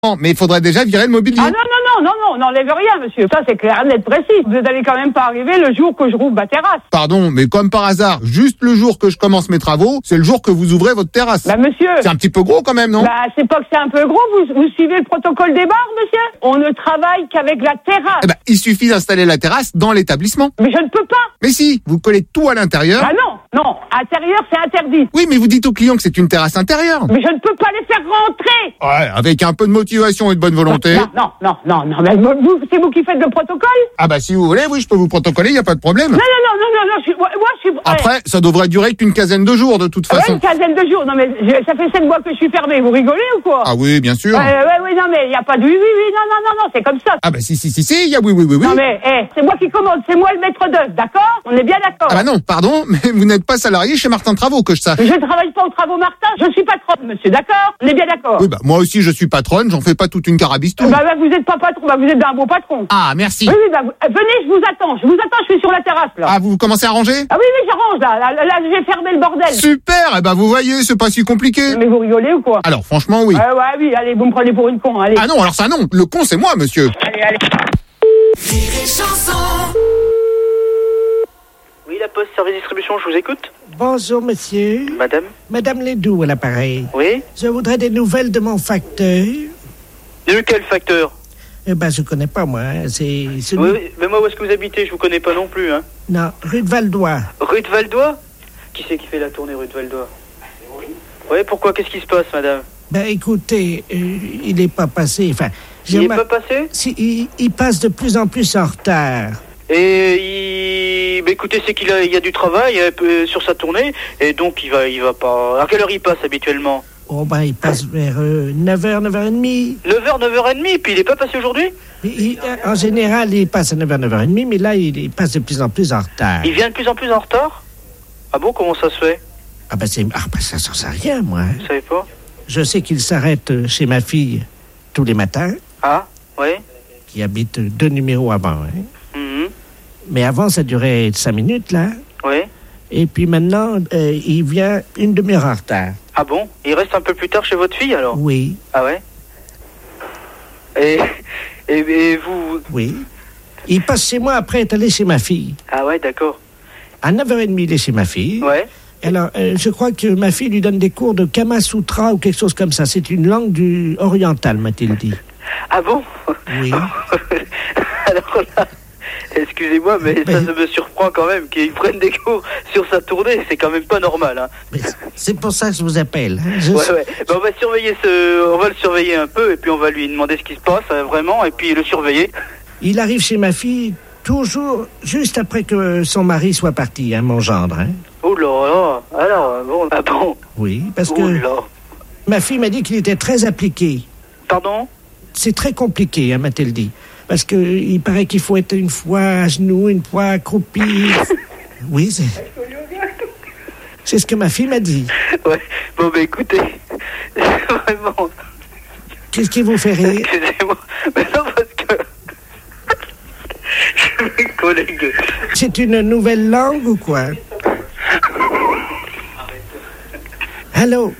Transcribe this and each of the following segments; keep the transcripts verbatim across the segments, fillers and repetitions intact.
Mais il faudrait déjà virer le mobilier. Ah non, non, non, non, non, on n'enlève rien, monsieur. Ça, c'est clair, net, précis. Vous n'allez quand même pas arriver le jour que je rouvre ma terrasse. Pardon, mais comme par hasard, juste le jour que je commence mes travaux, c'est le jour que vous ouvrez votre terrasse. Bah, monsieur. C'est un petit peu gros quand même, non? Bah, c'est pas que c'est un peu gros, vous, vous suivez le protocole des bars, monsieur? On ne travaille qu'avec la terrasse. Eh ben, il suffit d'installer la terrasse dans l'établissement. Mais je ne peux pas. Mais si, vous collez tout à l'intérieur. Ah non, non, intérieur, c'est interdit. Oui, mais vous dites aux clients que c'est une terrasse intérieure. Mais je ne peux pas les faire rentrer. Ouais, avec un peu de motivation et de bonne volonté. Non, non, non, non, non, mais vous, c'est vous qui faites le protocole? Ah bah si vous voulez, oui, je peux vous protocoler, il y a pas de problème. Non, non, non, non, non, non, je suis, moi, moi, je suis... Après, ça devrait durer qu'une quinzaine de jours, de toute Ouais, façon. une quinzaine de jours. Non, mais je, ça fait sept mois que je suis fermé. Vous rigolez ou quoi? Ah oui, bien sûr. Ouais, ouais, ouais, non, mais il n'y a pas de oui, oui, oui, non, non, non, non, c'est comme ça. Ah bah si, si, si, si, il y a oui, oui, oui, oui. Non, mais, eh, c'est moi qui commande, c'est moi le maître d'œuvre, d'accord? On est bien d'accord. Ah bah non, pardon, mais vous n'êtes pas salarié chez Martin Travaux, que je sache. Je ne travaille pas aux travaux Martin, je suis patronne, monsieur, d'accord? On est bien d'accord. Oui, bah moi aussi je suis patronne, j'en fais pas toute une carabistou. Bah, bah, vous n'êtes pas patron, bah, vous êtes un beau patron. Ah, merci. Oui, oui, bah, vous- euh, venez, je vous attends, je vous attends, je suis sur la terrasse, là. Ah, vous commencez à ranger? Ah oui, oui, j'arrange, là, là, là, là, je vais fermer le bordel. Super, eh ben vous voyez, c'est pas si compliqué. Mais vous rigolez ou quoi? Alors franchement, oui. Ouais, ouais, oui, allez, vous me prenez pour une con, allez. Ah non, alors ça non, le con c'est moi, monsieur. Allez, allez. Oui, la Poste, service distribution, je vous écoute. Bonjour, monsieur. Madame? Madame Ledoux à l'appareil. Oui? Je voudrais des nouvelles de mon facteur. De quel facteur? Eh ben, je connais pas, moi. hein. C'est celui... Oui, oui, mais moi, où est-ce que vous habitez? Je vous connais pas non plus, hein. Non, rue de Valdois. Rue de Valdois? Qui c'est qui fait la tournée rue de Valdois? Oui, pourquoi? Qu'est-ce qui se passe, madame? Ben, écoutez, euh, il est pas passé. Enfin, Il n'est ma- pas passé? Si, il, il passe de plus en plus en retard. Et il... bah, écoutez, c'est qu'il a, il y a du travail euh, sur sa tournée, et donc il va, il va pas... À quelle heure il passe habituellement? Oh, ben, il passe vers euh, neuf heures, neuf heures trente. neuf heures, neuf heures trente, puis il est pas passé aujourd'hui? Il- il- en général, il passe à neuf heures, neuf heures trente, mais là, il, il passe de plus en plus en retard. Il vient de plus en plus en retard? Ah bon, comment ça se fait? Ah, ben, c'est... Ah, ben, ça, ça sert à rien, moi. hein. Vous savez pas? Je sais qu'il s'arrête euh, chez ma fille tous les matins, Ah, oui? qui habite euh, deux numéros avant. Hein. Mhm. Mais avant, ça durait cinq minutes, là. Oui. Et puis maintenant, euh, il vient une demi-heure en retard. Ah bon? Il reste un peu plus tard chez votre fille, alors? Oui, Ah ouais? Et, et, et vous... oui. Il passe chez moi après être allé chez ma fille. Ah ouais, d'accord. À neuf heures trente, il est chez ma fille. Ouais. Alors, euh, je crois que ma fille lui donne des cours de Kama Sutra ou quelque chose comme ça. C'est une langue du oriental, m'a-t-il dit. Ah bon? Oui. Alors là, excusez-moi, mais Mais- ça, ça me surprend quand même qu'il prenne des cours sur sa tournée. C'est quand même pas normal, hein. Mais c'est pour ça que je vous appelle. hein. Je- Ouais, ouais. Ben, on va surveiller ce... On va le surveiller un peu, et puis on va lui demander ce qui se passe, euh, vraiment, et puis le surveiller. Il arrive chez ma fille toujours juste après que son mari soit parti, hein, mon gendre. Hein. Oh là là. Alors, bon... Ah bon? Oui, parce Oh que là. ma fille m'a dit qu'il était très appliqué. Pardon? C'est très compliqué, hein, m'a-t-elle dit. Parce que il paraît qu'il faut être une fois à genoux, une fois accroupi. Oui, c'est... C'est ce que ma fille m'a dit. Ouais. Bon, ben écoutez, vraiment... Qu'est-ce qui vous fait rire? Excusez-moi, mais non, parce que... Mes collègues... C'est une nouvelle langue ou quoi? Allô?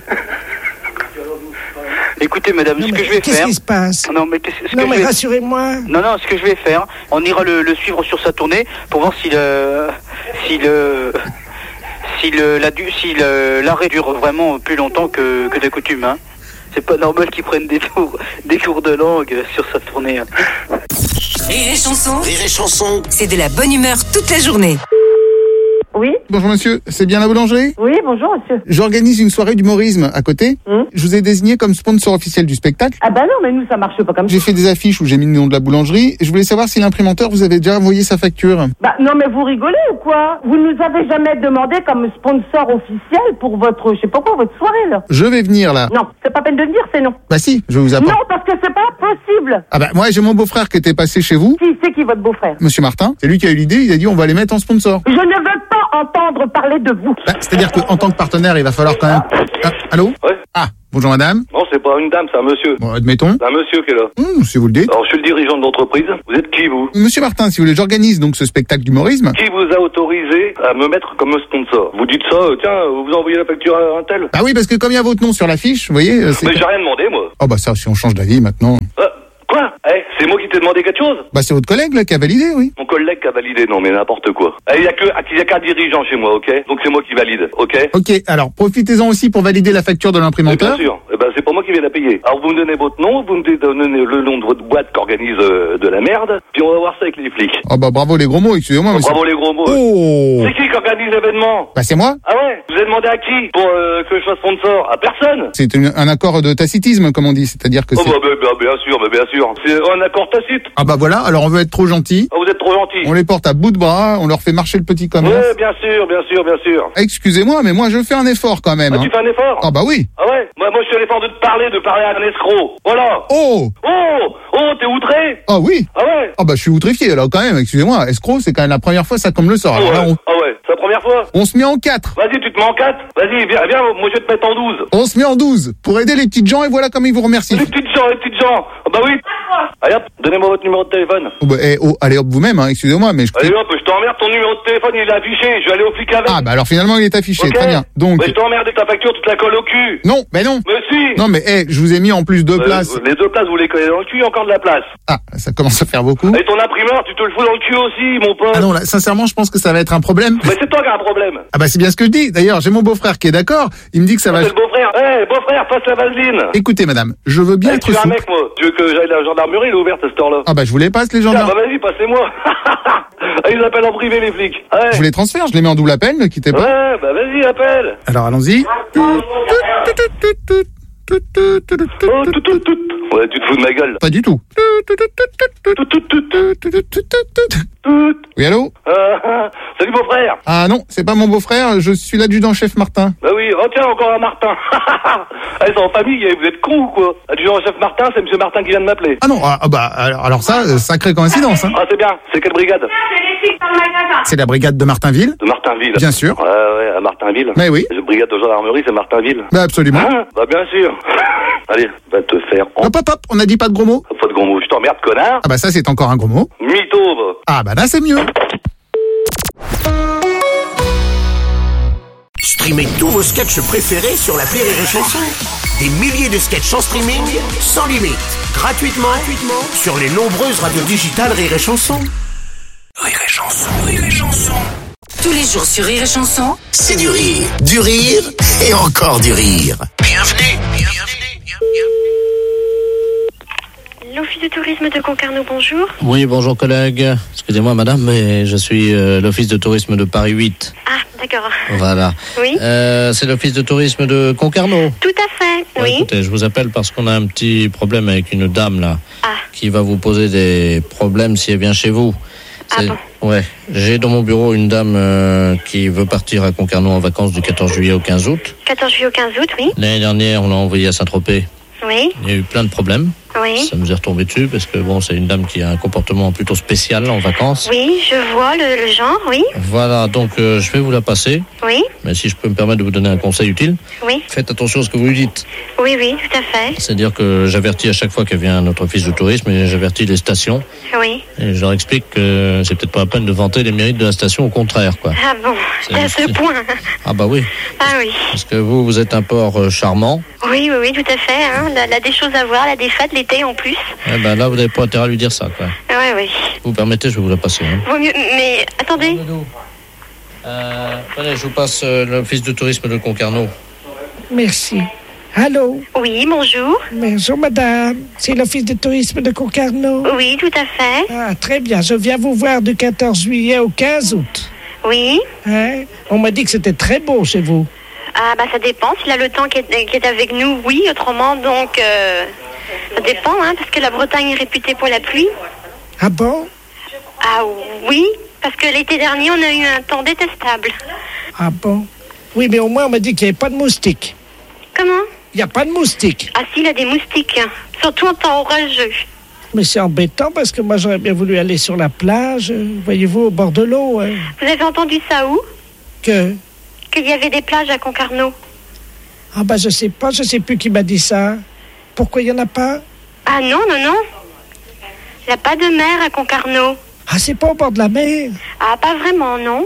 Écoutez, madame, Non, ce mais que je vais qu'est-ce faire... qui se passe? Non, mais qu'est-ce ce Non, que mais je vais... rassurez-moi. Non, non, ce que je vais faire, on ira le, le suivre sur sa tournée pour voir si le... Si le... Si le... La, du- si le- l'arrêt dure vraiment plus longtemps que, que de coutume, hein. C'est pas normal qu'ils prennent des cours, des cours de langue sur sa tournée, hein. Rire et chanson, Rire et chanson. c'est de la bonne humeur toute la journée. Oui, Bonjour monsieur, c'est bien la boulangerie? oui, bonjour, monsieur. J'organise une soirée d'humorisme à côté. Hum. Je vous ai désigné comme sponsor officiel du spectacle. Ah bah non, mais nous, ça marche pas comme ça. J'ai fait des affiches où j'ai mis le nom de la boulangerie. Je voulais savoir si l'imprimanteur vous avait déjà envoyé sa facture. Bah non, mais vous rigolez ou quoi? Vous nous avez jamais demandé comme sponsor officiel pour votre, je sais pas quoi, votre soirée, là. Je vais venir là. Non, c'est pas peine de le dire, c'est non. Bah si, je vous apporte. Non, parce que c'est pas possible. Ah bah moi j'ai mon beau-frère qui était passé chez vous, Qui c'est qui votre beau-frère? monsieur Martin. C'est lui qui a eu l'idée, il a dit on va les mettre en sponsor. Je ne veux pas entendre parler de vous. Bah, c'est-à-dire qu'en tant que partenaire, il va falloir quand même... Ah, Allô? Ouais. Ah, bonjour madame. Non, c'est pas une dame, c'est un monsieur. Bon, admettons. C'est un monsieur qui est là. Mmh, si vous le dites. Alors, je suis le dirigeant de l'entreprise. Vous êtes qui, vous? Monsieur Martin, si vous voulez, j'organise donc ce spectacle d'humorisme. Qui vous a autorisé à me mettre comme sponsor? Vous dites ça, euh, tiens, vous vous envoyez la facture à un tel? Ah oui, parce que comme il y a votre nom sur l'affiche, vous voyez, euh, c'est... Mais j'ai rien demandé, moi. Oh bah ça, si on change d'avis maintenant... Euh, quoi? Eh, c'est moi qui t'ai demandé quelque chose? Bah c'est votre collègue là qui a validé, oui. Mon collègue qui a validé, non mais n'importe quoi. Eh, il y a que, il y a qu'un dirigeant chez moi, ok? Donc c'est moi qui valide, ok? Ok, alors profitez-en aussi pour valider la facture de Eh, l'imprimanteur. bien sûr. Eh ben, c'est pas moi qui vais la payer. Alors vous me donnez votre nom, vous me donnez le nom de votre boîte qui organise euh, de la merde, puis on va voir ça avec les flics. Oh bah bravo les gros mots, excusez-moi. Oh, mais bravo les gros mots. Oh C'est qui qui organise l'événement? Bah c'est moi. Ah ouais? Vous avez demandé à qui pour euh, que je sois sponsor? À personne? C'est une- un accord de tacitisme, comme on dit, c'est-à-dire que Oh c'est... bah, bah, bah, bien sûr, bah, bien sûr. C'est un accord tacite. Ah bah voilà, alors on veut être trop gentil, Ah, vous êtes trop gentil. on les porte à bout de bras, on leur fait marcher le petit commerce. Ouais, bien sûr, bien sûr, bien sûr. Excusez-moi, mais moi je fais un effort quand même. Ah, hein. tu fais un effort? Ah bah oui. Ah ouais? Moi, moi, je fais l'effort de te parler, de parler à un escroc. Voilà. Oh Oh! Oh, t'es outré? Ah oui. Ah ouais? Ah bah je suis outréfié alors quand même, excusez-moi, escroc c'est quand même la première fois ça comme le sort. Ah Alors là, ouais. on, Ah ouais. C'est la première fois? on se met en quatre, Vas-y, tu te mets en quatre? Vas-y, viens, viens, moi, je vais te mettre en douze. on se met en douze pour aider les petites gens et voilà comme ils vous remercient. Les petites gens, les petites gens. Ah bah oui. Allez hop, donnez-moi votre numéro de téléphone. Oh bah, eh, oh, allez hop vous-même, hein, excusez-moi, mais je... Allez hop, je t'emmerde, ton numéro de téléphone, il est affiché. Je vais aller au flic avec. Ah bah alors finalement il est affiché, Ok. très bien. Donc, Mais je t'emmerde avec ta facture, tu te la colles au cul. non, mais non. Mais si. Non mais eh, je vous ai mis en plus deux Euh, places. Les deux places, vous les collez dans le cul, il y a encore de la place. Ah, ça commence à faire beaucoup. Et ton imprimeur, tu te le fous dans le cul aussi, mon pote. Ah non, là, sincèrement, je pense que ça va être un problème. Mais c'est toi qui as un problème. Ah bah c'est bien ce que je dis. D'ailleurs, j'ai mon beau-frère qui est d'accord. Il me dit que ça va... C'est le beau-frère. Eh, beau-frère, passe la vaseline. Écoutez, madame, je veux bien Eh, être tu es un souple. mec, moi. Tu veux que j'aille à la gendarmerie, elle est ouverte à cette heure-là. Ah bah je vous les passe, les Tiens, gendarmes. bah vas-y, passez-moi. Ah, ils appellent en privé, les flics. Ouais. Je vous les transfère, je les mets en double appel, ne quittez pas. Ouais, bah vas-y, appelle. Alors allons-y. Oh, tout, tout, tout. Ouais, tu te fous de ma gueule. Pas du tout. Tout, tout, tout, tout, tout. Oui, allô? Ah, ah. Salut, beau-frère. Ah non, c'est pas mon beau-frère, je suis l'adjudant-chef Martin. Bah oui, oh tiens, encore un Martin. Allez, c'est en famille, vous êtes con ou quoi? Adjudant-chef Martin, c'est monsieur Martin qui vient de m'appeler. Ah non, ah, ah bah alors, alors ça, euh, sacrée coïncidence. Hein. Ah, c'est bien. C'est quelle brigade? C'est la brigade de Martinville. De Martinville. Bien sûr. Ouais, ouais, à Martinville. Mais oui. La brigade de gendarmerie, c'est Martinville. Bah absolument. Hein? Bah bien sûr. Allez, va te faire en... Hop hop hop, on a dit pas de gros mots. Pas de gros mots. Je t'emmerde, connard. Ah bah ça c'est encore un gros mot. Mytho, va. Ah bah là c'est mieux. Streamez tous vos sketchs préférés sur l'appli Rire et Chanson. Des milliers de sketchs en streaming, sans limite, gratuitement, gratuitement sur les nombreuses radios digitales Rire et Chanson. Rire et Chanson, Rire et Chanson. Tous les jours sur Rire et Chanson, C'est du rire, du rire et encore du rire. Bienvenue, bienvenue, bienvenue. L'Office de tourisme de Concarneau, bonjour. Oui, bonjour collègue. Excusez-moi madame, mais je suis euh, l'Office de tourisme de Paris huit. Ah, d'accord. Voilà. Oui. Euh, c'est l'Office de tourisme de Concarneau. Tout à fait, Ouais, oui. Écoutez, je vous appelle parce qu'on a un petit problème avec une dame là, Ah. qui va vous poser des problèmes si elle vient chez vous. Ah C'est- bon. Ouais. J'ai dans mon bureau une dame euh, qui veut partir à Concarneau en vacances du quatorze juillet au quinze août. quatorze juillet au quinze août, oui. L'année dernière, on l'a envoyée à Saint-Tropez. Oui, Il y a eu plein de problèmes. oui. Ça nous est retombé dessus parce que bon, c'est une dame qui a un comportement plutôt spécial en vacances. Oui, je vois le, le genre, oui. Voilà, donc euh, je vais vous la passer. Oui, Mais si je peux me permettre de vous donner un conseil utile, oui. faites attention à ce que vous lui dites. Oui, oui, tout à fait. C'est-à-dire que j'avertis à chaque fois qu'elle vient à notre office de tourisme et j'avertis les stations Oui. et je leur explique que c'est peut-être pas la peine de vanter les mérites de la station, au contraire, quoi. Ah bon, C'est à ce juste- point. Ah bah oui, Ah oui. parce que vous, vous êtes un port euh, charmant. Oui, oui, oui, tout à fait. Hein. Elle a- elle a des choses à voir, elle a des fêtes l'été en plus. Eh ben là, vous n'avez pas intérêt à lui dire ça, quoi. Oui, oui. Vous permettez, je vais vous la passer. Hein. Vaut mieux, mais attendez. Euh, allez, je vous passe euh, l'office de tourisme de Concarneau. Merci. Allô? Oui, bonjour. Bonjour, madame. C'est l'Office de tourisme de Concarneau. Oui, tout à fait. Ah, très bien. Je viens vous voir du quatorze juillet au quinze août. Oui. Hein? On m'a dit que c'était très beau chez vous. Ah bah ça dépend, s'il a le temps qui est, qui est avec nous, oui, autrement donc euh, ça dépend, hein, parce que la Bretagne est réputée pour la pluie. Ah bon? Ah oui, parce que l'été dernier on a eu un temps détestable. Ah bon? Oui, mais au moins on m'a dit qu'il n'y avait pas de moustiques. Comment? Il n'y a pas de moustiques. Ah si, il a des moustiques, hein, surtout en temps orageux. Mais c'est embêtant parce que moi j'aurais bien voulu aller sur la plage, euh, voyez-vous, au bord de l'eau. hein. Vous avez entendu ça où? Que? Qu'il y avait des plages à Concarneau. Ah bah je sais pas, je sais plus qui m'a dit ça. Pourquoi il y en a pas? Ah non, non, non. Il n'y a pas de mer à Concarneau. Ah, c'est pas au bord de la mer? Ah, pas vraiment, non.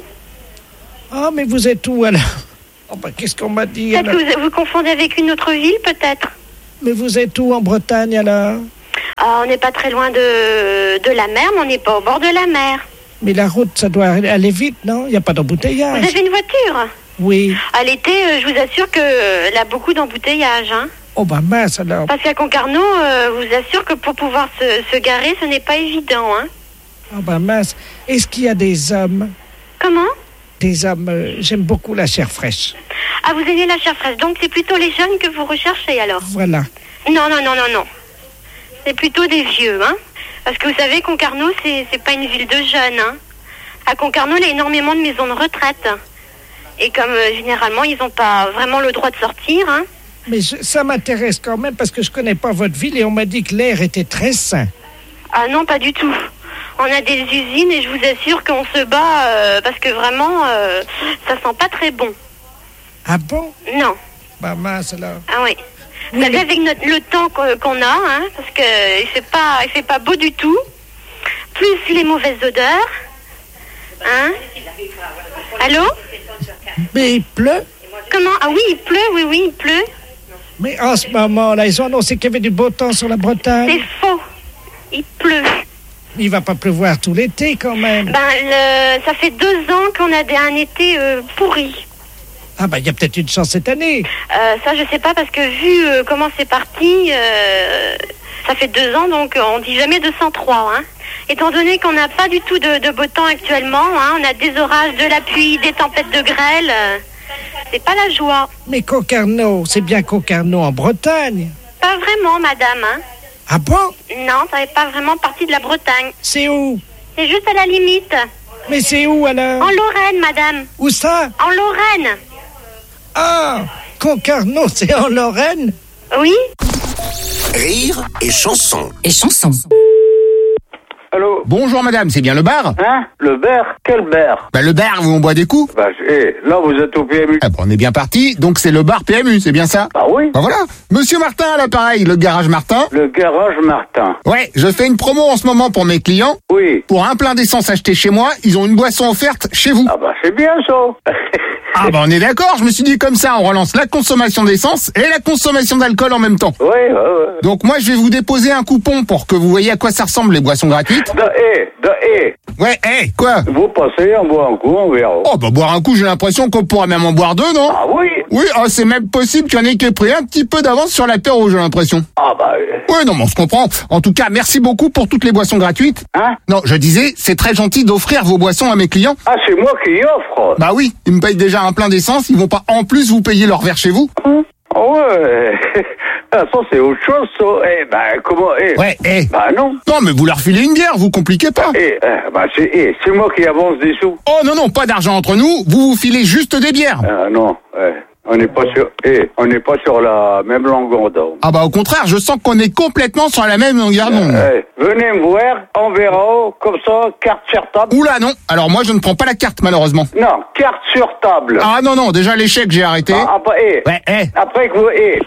Ah, mais vous êtes où alors? Oh bah qu'est-ce qu'on m'a dit Peut-être alors? que vous, vous confondez avec une autre ville, peut-être. Mais vous êtes où en Bretagne alors? Ah, on n'est pas très loin de, de la mer, mais on n'est pas au bord de la mer. Mais la route, ça doit aller vite, non? Il n'y a pas d'embouteillage. Vous avez une voiture? Oui. À l'été, euh, je vous assure qu'elle a beaucoup d'embouteillages, hein. Oh bah mince alors. Parce qu'à Concarneau, euh, je vous assure que pour pouvoir se, se garer, ce n'est pas évident, hein. Oh bah mince. Est-ce qu'il y a des hommes? Comment? Des hommes, euh, j'aime beaucoup la chair fraîche. Ah, vous aimez la chair fraîche, donc c'est plutôt les jeunes que vous recherchez, alors? Voilà. Non, non, non, non, non. C'est plutôt des vieux, hein. Parce que vous savez, Concarneau, c'est, c'est pas une ville de jeunes, hein. À Concarneau, il y a énormément de maisons de retraite. Et comme, euh, généralement, ils n'ont pas vraiment le droit de sortir, hein. Mais je, ça m'intéresse quand même parce que je connais pas votre ville et on m'a dit que l'air était très sain. Ah non, pas du tout. On a des usines et je vous assure qu'on se bat euh, parce que vraiment, euh, ça sent pas très bon. Ah bon? Non. Bah mince alors. Ah oui. Vous savez, avec notre, le temps qu'on, qu'on a, hein, parce que il fait pas, il fait pas beau du tout, plus les mauvaises odeurs, hein. Allô? Mais il pleut? Comment? Ah oui, il pleut, oui, oui, il pleut. Mais en ce moment-là, ils ont annoncé qu'il y avait du beau temps sur la Bretagne. C'est faux. Il pleut. Il va pas pleuvoir tout l'été quand même. Ben, le, ça fait deux ans qu'on a des, un été euh, pourri. Ah bah il y a peut-être une chance cette année. Euh, ça, je sais pas, parce que vu euh, comment c'est parti, euh, ça fait deux ans, donc on dit jamais deux cent trois, hein. Étant donné qu'on n'a pas du tout de, de beau temps actuellement, hein, on a des orages, de la pluie, des tempêtes de grêle, euh, c'est pas la joie. Mais Concarneau, c'est bien Concarneau en Bretagne. Pas vraiment, madame, hein. Ah bon? Non, ça n'est pas vraiment partie de la Bretagne. C'est où? C'est juste à la limite. Mais c'est où alors? En Lorraine, madame. Où ça? En Lorraine. Ah, Concarneau, c'est en Lorraine? Oui. Rire et chanson. Et chanson. Allô? Bonjour madame, c'est bien le bar? Hein? Le bar? Quel bar? Bah le bar où on boit des coups. Bah, eh, là, vous êtes au P M U. Ah bah, on est bien parti, donc c'est le bar P M U, c'est bien ça? Bah oui. Bah voilà, Monsieur Martin à l'appareil, le garage Martin. Le garage Martin. Ouais, je fais une promo en ce moment pour mes clients. Oui. Pour un plein d'essence acheté chez moi, ils ont une boisson offerte chez vous. Ah bah, c'est bien ça. Ah bah on est d'accord, je me suis dit comme ça, on relance la consommation d'essence et la consommation d'alcool en même temps. Oui, ouais, ouais. Donc moi je vais vous déposer un coupon pour que vous voyez à quoi ça ressemble les boissons gratuites. De, eh, de, eh. Ouais, hé, quoi? Vous passez, on boit un coup, on verra. Oh bah boire un coup, j'ai l'impression qu'on pourrait même en boire deux, non? Ah oui? Oui, ah, c'est même possible qu'il y en ait qui aient pris un petit peu d'avance sur l'apéro, j'ai l'impression. Ah bah... euh, Oui, non, mais on se comprend. En tout cas, merci beaucoup pour toutes les boissons gratuites. Hein? Non, je disais, c'est très gentil d'offrir vos boissons à mes clients. Ah, c'est moi qui y offre. Bah oui, ils me payent déjà un plein d'essence, ils vont pas en plus vous payer leur verre chez vous. Ah ouais. Ah, ça, c'est autre chose, ça. Eh, ben, comment... Eh. Ouais, hé. Bah non. Non, mais vous leur filez une bière, vous compliquez pas. Eh, eh, bah c'est eh, c'est moi qui avance des sous. Oh non, non, pas d'argent entre nous, vous vous filez juste des bières. Ah non, eh, on n'est pas sur... Eh, on n'est pas sur la même longueur d'onde. Ah bah au contraire, je sens qu'on est complètement sur la même longueur d'onde. Eh, venez me voir, on verra, comme ça, carte sur table. Oula non, alors moi je ne prends pas la carte malheureusement. Non, carte sur table. Ah non, non, déjà l'échec j'ai arrêté. Ah, après, eh, Ouais, hé. après que vous... Eh.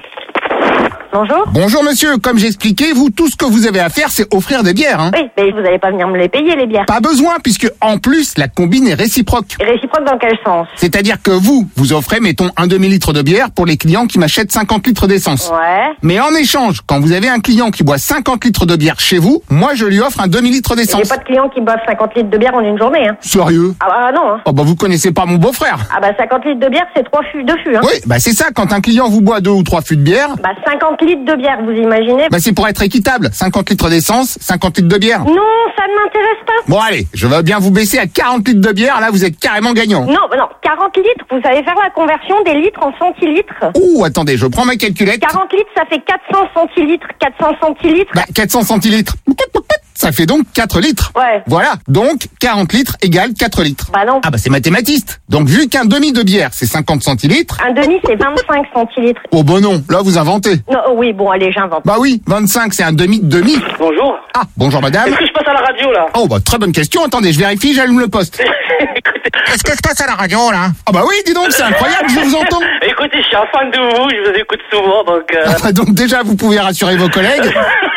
Bonjour. Bonjour monsieur, comme j'ai expliqué, vous tout ce que vous avez à faire c'est offrir des bières. Hein. Oui, mais vous n'allez pas venir me les payer, les bières. Pas besoin puisque en plus la combine est réciproque. Réciproque dans quel sens? C'est-à-dire que vous, vous offrez mettons un demi-litre de bière pour les clients qui m'achètent cinquante litres d'essence. Ouais. Mais en échange, quand vous avez un client qui boit cinquante litres de bière chez vous, moi je lui offre un demi-litre J'ai d'essence. pas de clients qui boivent cinquante litres de bière en une journée, hein. Sérieux? Ah bah non, hein. Oh bah vous connaissez pas mon beau-frère. Ah bah cinquante litres de bière, c'est trois fûts, deux fûts, hein. Oui, bah c'est ça, quand un client vous boit deux ou trois fûts de bière, Bah cinquante litres de bière, vous imaginez? bah c'est pour être équitable. cinquante litres d'essence, cinquante litres de bière. Non, ça ne m'intéresse pas. Bon allez, je veux bien vous baisser à quarante litres de bière, là vous êtes carrément gagnant. Non, bah non, quarante litres, vous savez faire la conversion des litres en centilitres? Ouh, attendez, je prends ma calculette. quarante litres, ça fait quatre cents centilitres. quatre cents centilitres. Bah quatre cents centilitres. Ça fait donc quatre litres. Ouais. Voilà, donc quarante litres égale quatre litres. Bah non. Ah bah c'est mathématiste. Donc vu qu'un demi de bière c'est cinquante centilitres. Un demi, c'est vingt-cinq centilitres. Oh bah non, là vous inventez. Non, oh oui, bon, allez, j'invente. Bah oui, vingt-cinq c'est un demi de demi. Bonjour. Ah, bonjour madame. Est-ce que je passe à la radio, là? Oh bah très bonne question, attendez, je vérifie, j'allume le poste. écoutez. Qu'est-ce que se passe à la radio, là? Ah bah oui, dis donc, c'est incroyable, je vous entends. Écoutez, je suis un fan de vous, je vous écoute souvent, donc... Euh... Ah bah donc déjà, vous pouvez rassurer vos collègues.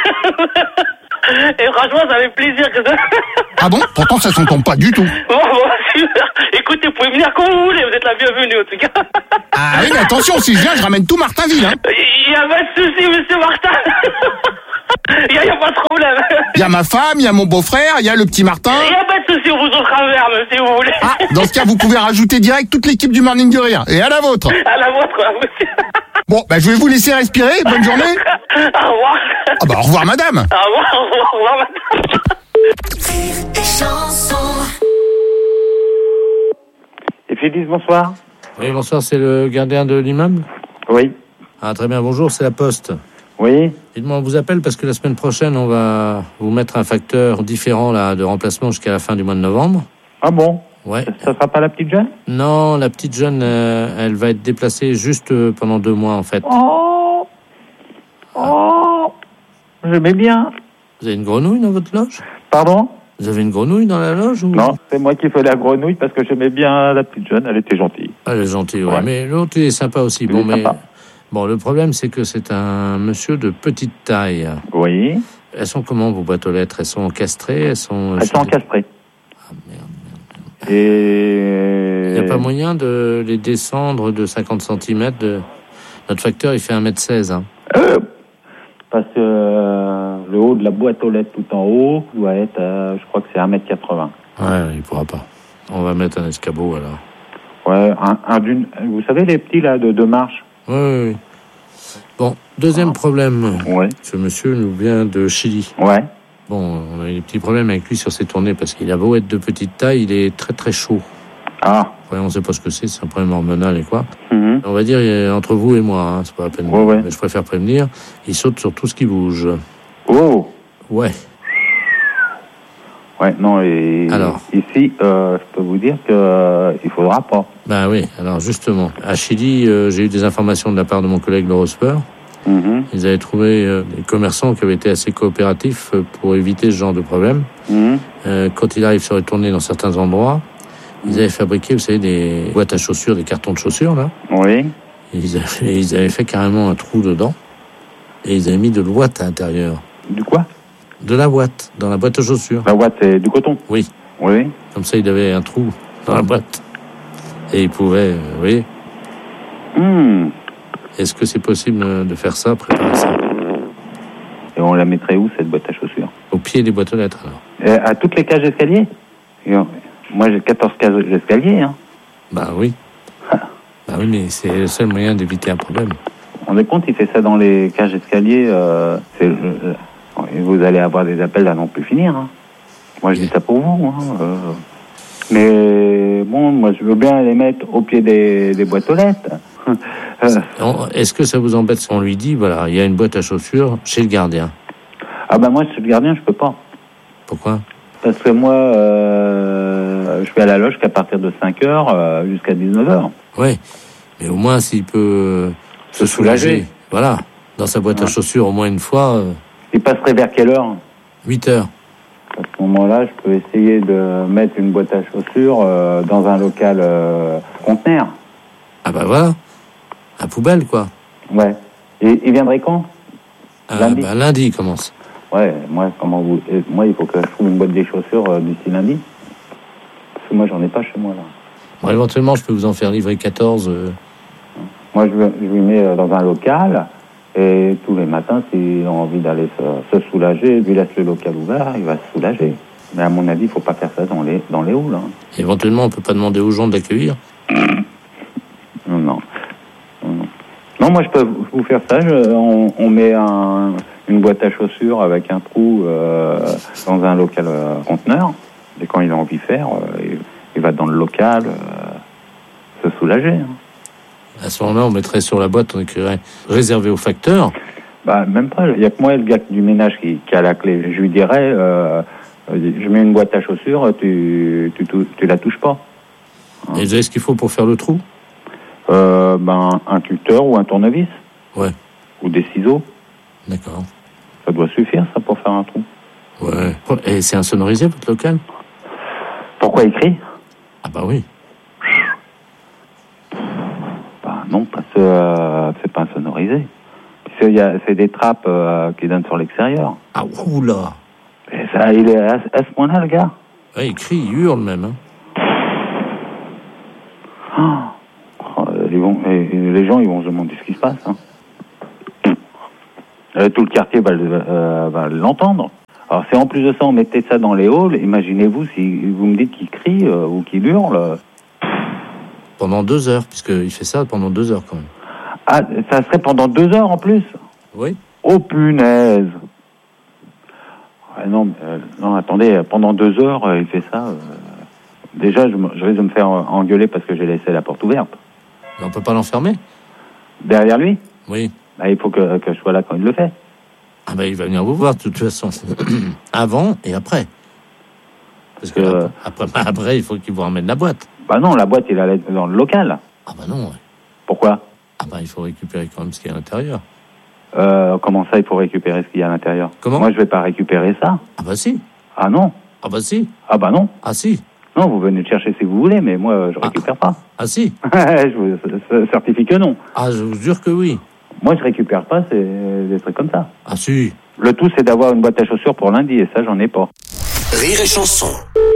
Et franchement, ça fait plaisir que ça... Ah bon? Pourtant, ça s'entend pas du tout. Bon, bon, super. Écoutez, vous pouvez venir quand vous voulez, vous êtes la bienvenue, en tout cas. Ah oui, mais attention, si je viens, je ramène tout Martinville, hein. Il y a pas de souci, monsieur Martin. Il y, a, y a pas de problème. Il y a ma femme, il y a mon beau-frère, il y a le petit Martin. Il y a pas de souci, on vous offre un verre, si vous voulez. Ah, dans ce cas, vous pouvez rajouter direct toute l'équipe du Morning du Rire. Et à la vôtre. À la vôtre, monsieur. Bon, bah je vais vous laisser respirer. Bonne journée. Au revoir. Ah bah au revoir, madame. Au revoir, au revoir, au revoir, madame. Et Félix, bonsoir. Oui, bonsoir, c'est le gardien de l'immeuble? Oui. Ah, très bien, bonjour, c'est la Poste. Oui. Dites-moi, on vous appelle parce que la semaine prochaine, on va vous mettre un facteur différent là, de remplacement jusqu'à la fin du mois de novembre. Ah bon? Ouais. Ça sera pas la petite jeune? Non, la petite jeune, euh, elle va être déplacée juste euh, pendant deux mois, en fait. Oh Oh J'aimais bien. Vous avez une grenouille dans votre loge? Pardon? Vous avez une grenouille dans la loge ou... Non, c'est moi qui fais la grenouille parce que j'aimais bien la petite jeune, elle était gentille. Elle est gentille, ouais. Ouais. Mais l'autre, il est sympa aussi. Il bon, est mais... sympa. Bon, le problème, c'est que c'est un monsieur de petite taille. Oui. Elles sont comment, vos boîtes aux lettres? Elles sont encastrées? Elles sont... Elles sont encastrées. Ah, merde, merde, merde. Et... Il n'y a pas moyen de les descendre de cinquante centimètres de... Notre facteur, il fait un mètre seize. Hein. Euh, parce que euh, le haut de la boîte aux lettres tout en haut doit être, euh, je crois que c'est un mètre quatre-vingts. Ouais, il pourra pas. On va mettre un escabeau, alors. Ouais, un, un d'une... Vous savez, les petits, là, de deux marches? Oui, oui, oui. Bon, deuxième ah. problème. Ouais. Ce monsieur nous vient de Chili. Ouais. Bon, on a eu des petits problèmes avec lui sur ses tournées parce qu'il a beau être de petite taille, il est très très chaud. Ah. Ouais, on sait pas ce que c'est, c'est un problème hormonal et quoi. Mm-hmm. On va dire entre vous et moi, hein, c'est pas la peine. Ouais, ouais. Mais je préfère prévenir. Il saute sur tout ce qui bouge. Oh. Ouais. Ouais, non, et alors, ici, euh, je peux vous dire que euh, il faudra pas. Ben oui, alors justement, à Chili, euh, j'ai eu des informations de la part de mon collègue Laurent Speur. Mm-hmm. Ils avaient trouvé euh, des commerçants qui avaient été assez coopératifs euh, pour éviter ce genre de problème. Mm-hmm. Euh, quand il arrive sur les tournées dans certains endroits, ils avaient fabriqué, vous savez, des boîtes à chaussures, des cartons de chaussures, là. Oui. Et ils, avaient, ils avaient fait carrément un trou dedans. Et ils avaient mis de l'ouate à l'intérieur. Du quoi? De la ouate, dans la boîte à chaussures. La ouate, c'est du coton? Oui. Oui. Comme ça, il avait un trou dans la boîte. Et il pouvait, euh, vous voyez. Mmh. Est-ce que c'est possible de faire ça, préparer ça? Et on la mettrait où, cette boîte à chaussures? Au pied des boîtes aux lettres, alors. Et à toutes les cages d'escalier? Moi, j'ai quatorze cages d'escalier, hein. Bah oui. Bah oui, mais c'est le seul moyen d'éviter un problème. On est compte, il fait ça dans les cages d'escalier, euh, c'est... Euh, vous allez avoir des appels à non plus finir, hein. Moi, je dis ça pour vous, hein. Euh, mais bon, moi, je veux bien les mettre au pied des, des boîtes aux lettres. euh. Est-ce que ça vous embête si on lui dit, voilà, il y a une boîte à chaussures chez le gardien? Ah bah moi, chez le gardien, je peux pas. Pourquoi? Parce que moi, euh, je vais à la loge qu'à partir de cinq heures euh, jusqu'à dix-neuf heures. Oui, mais au moins, s'il peut euh, se, se soulager, soulager, voilà, dans sa boîte ouais. à chaussures au moins une fois... Euh... Il passerait vers quelle heure? huit heures. À ce moment-là, je peux essayer de mettre une boîte à chaussures euh, dans un local euh, conteneur. Ah bah voilà, à poubelle quoi. Ouais. Et il viendrait quand? euh, Lundi. Bah lundi il commence. Ouais, moi comment vous, moi il faut que je trouve une boîte des chaussures euh, d'ici lundi. Parce que moi j'en ai pas chez moi là. Bon, éventuellement je peux vous en faire livrer quatorze. Euh... Moi je, je lui mets dans un local. Et tous les matins, s'il a envie d'aller se, se soulager, lui laisse le local ouvert, il va se soulager. Mais à mon avis, il ne faut pas faire ça dans les, dans les halls. Hein. Éventuellement, on ne peut pas demander aux gens de l'accueillir? Non, non. Non, non moi, je peux vous faire ça. Je, on, on met un, une boîte à chaussures avec un trou euh, dans un local euh, conteneur. Et quand il a envie de faire, euh, il, il va dans le local euh, se soulager. Hein. À ce moment-là, on mettrait sur la boîte, on écrirait réservé au facteur. Bah, même pas. Il n'y a que moi, le gars du ménage qui, qui a la clé. Je lui dirais, euh, je mets une boîte à chaussures, tu, tu, tu, tu la touches pas. Hein. Et vous avez ce qu'il faut pour faire le trou? euh, ben, un tuteur ou un tournevis. Ouais. Ou des ciseaux. D'accord. Ça doit suffire, ça, pour faire un trou. Ouais. Et c'est insonorisé, votre local? Pourquoi écrit? Ah bah oui. Bah non, parce que euh, c'est pas sonorisé. C'est, y a, c'est des trappes euh, qui donnent sur l'extérieur. Ah oula. Et ça, il est à, à ce point-là, le gars. Ouais, il crie, il hurle même. Hein. Oh, ils vont, et, et les gens, ils vont se demander ce qui se passe. Hein. Euh, tout le quartier va, euh, va l'entendre. Alors, c'est en plus de ça, on mettait ça dans les halls. Imaginez-vous si vous me dites qu'il crie euh, ou qu'il hurle. Pendant deux heures, puisqu'il fait ça pendant deux heures quand même. Ah, ça serait pendant deux heures en plus? Oui. Oh punaise! Ah, non, euh, non, attendez, pendant deux heures, euh, il fait ça. Euh, déjà, je, je risque de me faire engueuler parce que j'ai laissé la porte ouverte. Mais on peut pas l'enfermer? Derrière lui? Oui. Bah, il faut que, que je sois là quand il le fait. Ah bah il va venir vous voir de toute façon. Avant et après. Parce que euh... après, après, il faut qu'il vous ramène la boîte. Bah non, la boîte, il allait dans le local. Ah bah non. Ouais. Pourquoi? Ah bah il faut récupérer quand même ce qu'il y a à l'intérieur. Euh, comment ça, il faut récupérer ce qu'il y a à l'intérieur? Comment? Moi, je vais pas récupérer ça. Ah bah si. Ah non. Ah bah si. Ah bah non. Ah si. Non, vous venez le chercher si vous voulez, mais moi, je récupère ah. pas. Ah si. Je vous certifie que non. Ah, je vous jure que oui. Moi, je récupère pas, c'est des trucs comme ça. Ah si. Le tout, c'est d'avoir une boîte à chaussures pour lundi, et ça, j'en ai pas. Rire et chanson.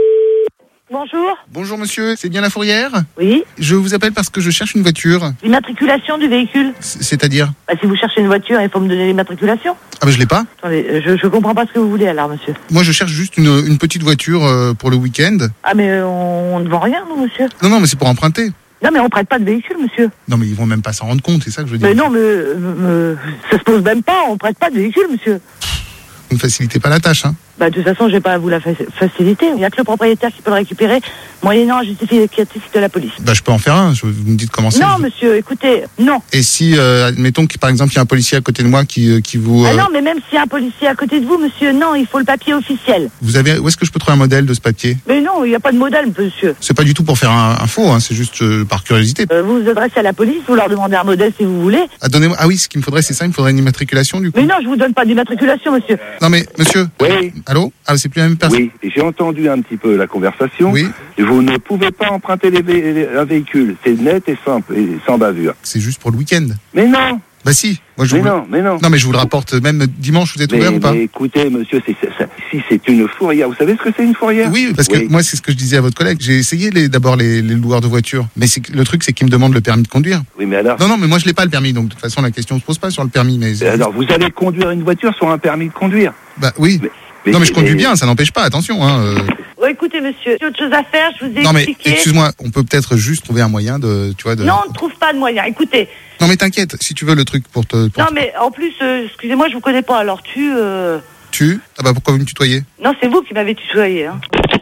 Bonjour. Bonjour monsieur, c'est bien la Fourrière? Oui. Je vous appelle parce que je cherche une voiture. L'immatriculation du véhicule? C- C'est-à-dire? Bah, si vous cherchez une voiture, il faut me donner l'immatriculation. Ah bah je l'ai pas. Attendez, je, je comprends pas ce que vous voulez alors, monsieur. Moi je cherche juste une, une petite voiture euh, pour le week-end. Ah mais euh, on, on ne vend rien, nous, monsieur. Non, non, mais c'est pour emprunter. Non mais on prête pas de véhicule, monsieur. Non mais ils vont même pas s'en rendre compte, c'est ça que je veux dire. Mais non, mais euh, ça se pose même pas, on prête pas de véhicule, monsieur. Vous ne facilitez pas la tâche, hein? Bah de toute façon, je vais pas à vous la fa- faciliter. Il y a que le propriétaire qui peut le récupérer, moyennant un justificatif de la police. Bah je peux en faire un, je, vous me dites comment c'est. Non, monsieur, écoutez, non. Et si, euh, admettons que par exemple il y a un policier à côté de moi qui, euh, qui vous... Euh... Ah non, mais même s'il y a un policier à côté de vous, monsieur, non, il faut le papier officiel. Vous avez, où est-ce que je peux trouver un modèle de ce papier? Mais non, il n'y a pas de modèle, monsieur. C'est pas du tout pour faire un, un faux, hein, c'est juste euh, par curiosité. Euh, vous vous adressez à la police, vous leur demandez un modèle si vous voulez. Ah, donnez-moi... ah oui, ce qu'il me faudrait, c'est ça, il me faudrait une immatriculation du coup. Mais non, je vous donne pas d'immatriculation, monsieur. Non mais, monsieur... Oui. Allô? Ah, c'est plus la même personne? Oui, j'ai entendu un petit peu la conversation. Oui. Vous ne pouvez pas emprunter les vé- les- un véhicule. C'est net et simple, et sans bavure. C'est juste pour le week-end. Mais non. Bah si. Moi, je mais vous... non, mais non. Non mais je vous le rapporte même dimanche, vous êtes mais, ouvert ou pas? Mais écoutez, monsieur, c'est, c'est, c'est, si c'est une fourrière, vous savez ce que c'est une fourrière? Oui, parce que oui. moi, c'est ce que je disais à votre collègue. J'ai essayé les, d'abord les, les loueurs de voitures. Mais c'est, le truc, c'est qu'ils me demandent le permis de conduire. Oui, mais alors? Non, non, mais moi, je l'ai pas le permis. Donc, de toute façon, la question se pose pas sur le permis. Mais mais alors, vous allez conduire une voiture sur un permis de conduire? Bah oui. Mais, mais, non, mais je conduis mais... bien, ça n'empêche pas, attention. Hein, euh... Oh, écoutez, monsieur, j'ai autre chose à faire, je vous ai non, expliqué. mais excuse-moi, on peut peut-être juste trouver un moyen de... Tu vois, de... Non, on ne trouve pas de moyen. Écoutez. Non, mais t'inquiète, si tu veux le truc pour te... Pour non, mais en plus, euh, excusez-moi, je vous connais pas, alors tu... Euh... Tu Ah bah pourquoi vous me tutoyez? Non, c'est vous qui m'avez tutoyé, hein.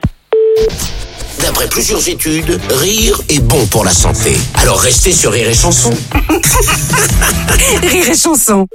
D'après plusieurs études, rire est bon pour la santé. Alors restez sur Rire et Chanson. Rire et Chanson.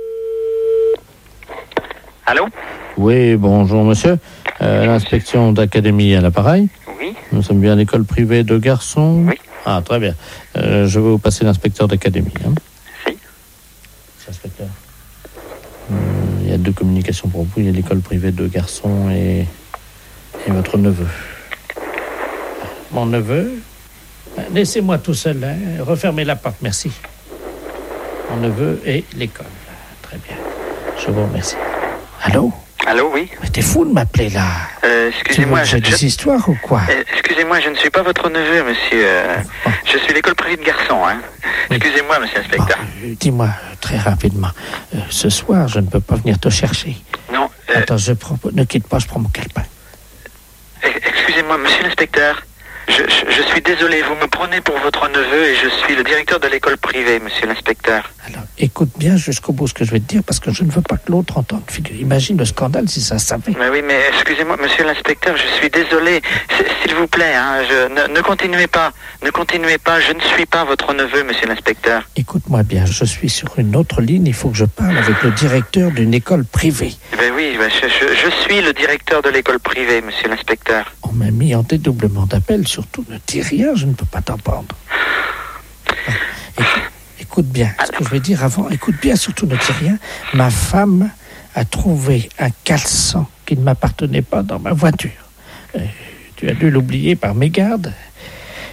Allô? Oui, bonjour monsieur. Euh, l'inspection d'académie à l'appareil. Oui. Nous sommes bien à l'école privée de garçons. Oui. Ah, très bien. Euh, je vais vous passer l'inspecteur d'académie. Hein. Si. Inspecteur. Euh, il y a deux communications pour vous. Il y a l'école privée de garçons et, et votre neveu. Mon neveu. Laissez-moi tout seul. Hein. Refermez la porte, merci. Mon neveu et l'école. Très bien. Je vous remercie. Allô? Allô, oui. Mais t'es fou de m'appeler là. Euh, excusez-moi. Tu veux que j'ai des histoires ou quoi? Euh, excusez-moi, je ne suis pas votre neveu, monsieur. Euh, oh. Je suis l'école privée de garçons, hein. Oui. Excusez-moi, monsieur l'inspecteur. Oh, euh, dis-moi euh, très rapidement. Euh, ce soir, je ne peux pas venir te chercher. Non. Euh... Attends, je prends... ne quitte pas, je prends mon calepin. Excusez-moi, monsieur l'inspecteur. Je, je, je suis désolé, vous me prenez pour votre neveu et je suis le directeur de l'école privée, monsieur l'inspecteur. Alors, écoute bien jusqu'au bout ce que je vais te dire, parce que je ne veux pas que l'autre entende. Imagine le scandale si ça savait. Mais oui, mais excusez-moi, monsieur l'inspecteur, je suis désolé. C'est, s'il vous plaît, hein, je, ne, ne continuez pas. Ne continuez pas, je ne suis pas votre neveu, monsieur l'inspecteur. Écoute-moi bien, je suis sur une autre ligne, il faut que je parle avec le directeur d'une école privée. Ben oui, ben je, je, je suis le directeur de l'école privée, monsieur l'inspecteur. On m'a mis en dédoublement d'appel, surtout ne dis rien, je ne peux pas t'entendre. Ah, écoute, écoute bien, ce que je vais dire avant, écoute bien, surtout ne dis rien. Ma femme a trouvé un caleçon qui ne m'appartenait pas dans ma voiture. Euh, tu as dû l'oublier par mégarde.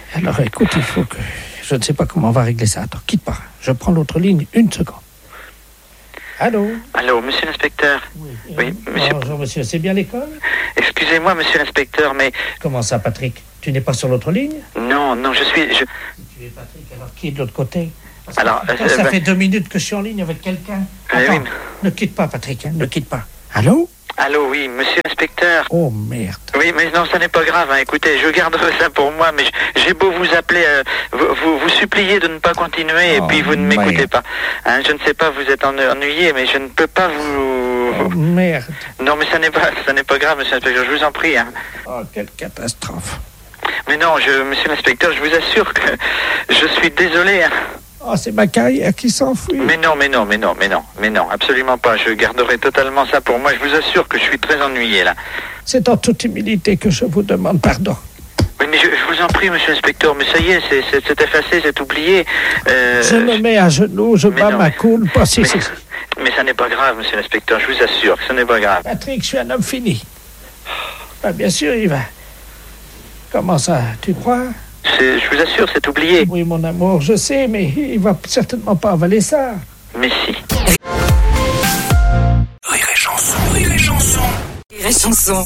Alors écoute, il faut que... Je ne sais pas comment on va régler ça. Attends, quitte pas. Je prends l'autre ligne, une seconde. Allô? Allô, monsieur l'inspecteur. Oui, oui monsieur. Bonjour, monsieur. C'est bien l'école? Excusez-moi, monsieur l'inspecteur, mais... Comment ça, Patrick? Tu n'es pas sur l'autre ligne? Non, non, je suis... Je... Tu es Patrick, alors qui est de l'autre côté? Parce alors... Que, euh, ça bah... fait deux minutes que je suis en ligne avec quelqu'un. Euh, Attends, oui. ne quitte pas, Patrick, hein, ne quitte pas. Allô? Allô, oui, monsieur l'inspecteur. Oh, merde. Oui, mais non, ça n'est pas grave, hein. Écoutez, je garderai ça pour moi, mais j'ai beau vous appeler, euh, vous, vous, vous supplier de ne pas continuer, et oh, puis vous ne merde. m'écoutez pas. Hein, je ne sais pas, vous êtes ennuyé, mais je ne peux pas vous... Oh, merde. Non, mais ça n'est pas, ça n'est pas grave, monsieur l'inspecteur, je vous en prie. Hein. Oh, quelle catastrophe. Mais non, je, monsieur l'inspecteur, je vous assure que je suis désolé. Hein. Oh, c'est ma carrière qui s'enfuit. Mais non, mais non, mais non, mais non, mais non, absolument pas. Je garderai totalement ça pour moi. Je vous assure que je suis très ennuyé, là. C'est en toute humilité que je vous demande pardon. Oui, mais je, je vous en prie, monsieur l'inspecteur, mais ça y est, c'est, c'est, c'est effacé, c'est oublié. Euh, je me mets à genoux, je bats ma coule. Pas si, mais, si. mais ça n'est pas grave, monsieur l'inspecteur, je vous assure que ce n'est pas grave. Patrick, je suis un homme fini. Bah, bien sûr, il va... Comment ça, tu crois? C'est, je vous assure, c'est oublié. Oui, mon amour, je sais, mais il va certainement pas avaler ça. Mais si. Rire et chanson, rire et chanson. Rire et chanson.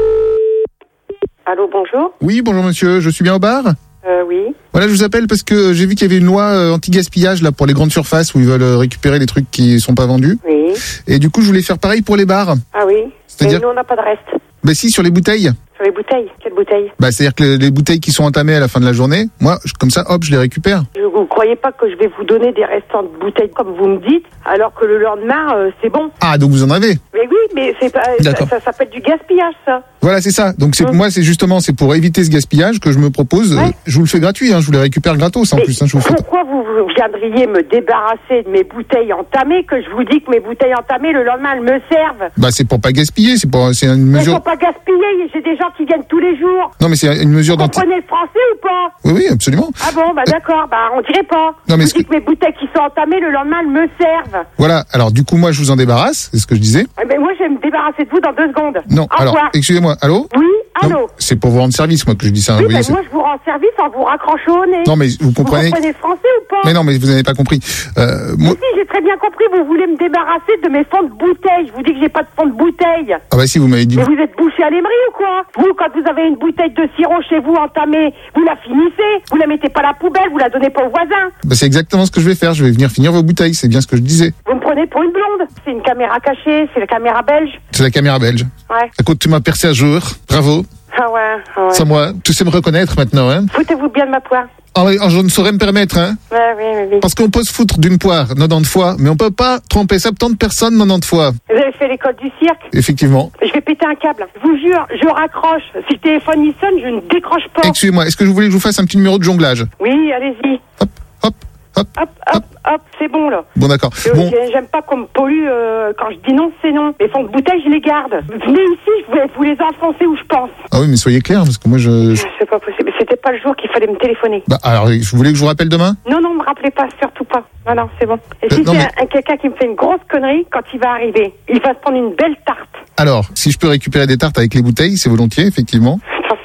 Allô, bonjour. Oui, bonjour monsieur, je suis bien au bar? Euh, oui. Voilà, je vous appelle parce que j'ai vu qu'il y avait une loi euh, anti-gaspillage là pour les grandes surfaces où ils veulent euh, récupérer les trucs qui sont pas vendus. Oui. Et du coup, je voulais faire pareil pour les bars. Ah oui. C'est-à-dire... Mais nous, on n'a pas de reste. Bah si, sur les bouteilles. Sur les bouteilles? Quelles bouteilles? Bah c'est-à-dire que les, les bouteilles qui sont entamées à la fin de la journée, moi, je, comme ça, hop, je les récupère. Vous ne croyez pas que je vais vous donner des restants de bouteilles comme vous me dites, alors que le lendemain, euh, c'est bon? Ah, donc vous en avez? Mais oui, mais c'est pas, ça, ça s'appelle du gaspillage, ça. Voilà, c'est ça. Donc c'est, mmh. moi, c'est justement, c'est pour éviter ce gaspillage que je me propose. Ouais. Euh, je vous le fais gratuit, hein, je vous les récupère gratos en mais plus. Hein, je vous pourquoi fais... vous, vous viendriez me débarrasser de mes bouteilles entamées, que je vous dis que mes bouteilles entamées, le lendemain, elles me servent? Bah c'est pour pas gaspiller, c'est pour, c'est une mesure... Mais faut pas gaspiller, j'ai des gens qui viennent tous les jours. Non mais c'est une mesure d'anti... Vous comprenez le français ou pas? Oui, oui, absolument. Ah bon, bah d'accord, bah on dirait pas. Non, mais je vous dis que... que mes bouteilles qui sont entamées, le lendemain, elles me servent. Voilà, alors du coup, moi, je vous en débarrasse, c'est ce que je disais. Eh ben, moi, je vais me débarrasser de vous dans deux secondes. Non, Au alors, revoir. excusez-moi, allô? Oui, allô? Non, c'est pour vous rendre service, moi, que je dis ça. Oui, vous ben, voyez, moi, je vous rends service en vous raccrochant au nez. Non, mais vous comprenez... Vous comprenez le français ou pas? Mais non, mais vous n'avez pas compris. Euh, moi... Mais si, j'ai très bien compris, vous voulez me débarrasser de mes fonds de bouteilles. Je vous dis que j'ai pas de fonds de bouteilles. Ah bah si, vous m'avez dit... Mais vous êtes bouché à l'émery ou quoi? Vous, quand vous avez une bouteille de sirop chez vous entamée, vous la finissez, vous la mettez pas à la poubelle, vous la donnez pas au voisin. Bah c'est exactement ce que je vais faire, je vais venir finir vos bouteilles, c'est bien ce que je disais. Vous me prenez pour une blonde. C'est une caméra cachée, c'est la caméra belge. C'est la caméra belge. Ouais. Écoute, tu m'as percé à jour, bravo. Ah ouais, ah ouais. C'est moi, tu sais me reconnaître maintenant, hein. Foutez-vous bien de ma poire. Ah oui, je ne saurais me permettre, hein. Ouais, oui, oui, oui. Parce qu'on peut se foutre d'une poire quatre-vingt-dix fois, mais on peut pas tromper soixante-dix personnes quatre-vingt-dix fois. Vous avez fait l'école du cirque? Effectivement. Je vais péter un câble. Je vous jure, je raccroche. Si le téléphone y sonne, je ne décroche pas. Excusez-moi, est-ce que vous voulez que je vous fasse un petit numéro de jonglage? Oui, allez-y. Hop, hop, hop. Hop, hop, hop, c'est bon, là. Bon, d'accord. Je, Bon. J'aime pas qu'on me pollue. Euh, quand je dis non, c'est non. Les fonds de bouteille, je les garde. Venez ici, je vais vous les enfoncer où je pense. Ah oui, mais soyez clair, parce que moi, je... je... C'est pas possible. C'était pas le jour qu'il fallait me téléphoner. Bah, alors, vous voulez que je vous rappelle demain? Non, non, me rappelez pas, surtout pas. Non, non, c'est bon. Et Euh, si non, c'est mais- un, un quelqu'un qui me fait une grosse connerie, quand il va arriver, il va se prendre une belle tarte. Alors, si je peux récupérer des tartes avec les bouteilles, c'est volontiers, effectivement.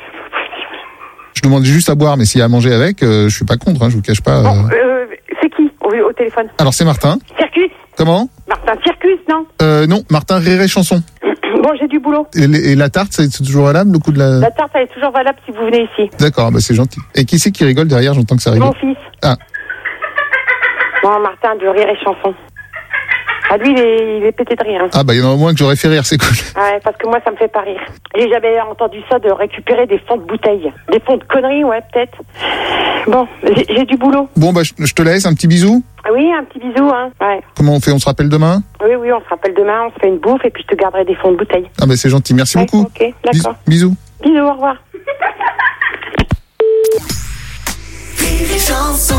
Je demande juste à boire, mais s'il y a à manger avec, euh, je suis pas contre, hein, je vous cache pas. euh. Euh, c'est qui au, au téléphone? Alors, c'est Martin. Circus? Comment? Martin Circus, non? Euh, non, Martin Rire et Chanson. Bon, j'ai du boulot. Et, et la tarte, c'est toujours valable, le coup de la... La tarte, elle est toujours valable si vous venez ici. D'accord, bah c'est gentil. Et qui c'est qui rigole derrière? J'entends que ça rigole. Mon fils. Ah, Bon, Martin de Rire et Chanson. Ah, lui, il est, il est pété de rire. Hein. ah bah il y en a au moins que j'aurais fait rire, c'est cool. Ouais, parce que moi, ça me fait pas rire. J'ai jamais entendu ça de récupérer des fonds de bouteilles. Des fonds de conneries, ouais, peut-être. Bon, j'ai j'ai du boulot. Bon, bah je, je te laisse, un petit bisou. Oui, un petit bisou, hein. Ouais. Comment on fait? On se rappelle demain? Oui, oui, on se rappelle demain, on se fait une bouffe et puis je te garderai des fonds de bouteille. Ah bah c'est gentil, merci Ouais, beaucoup. ok, d'accord. Bisous. Bisous, au revoir. Rire et chanson.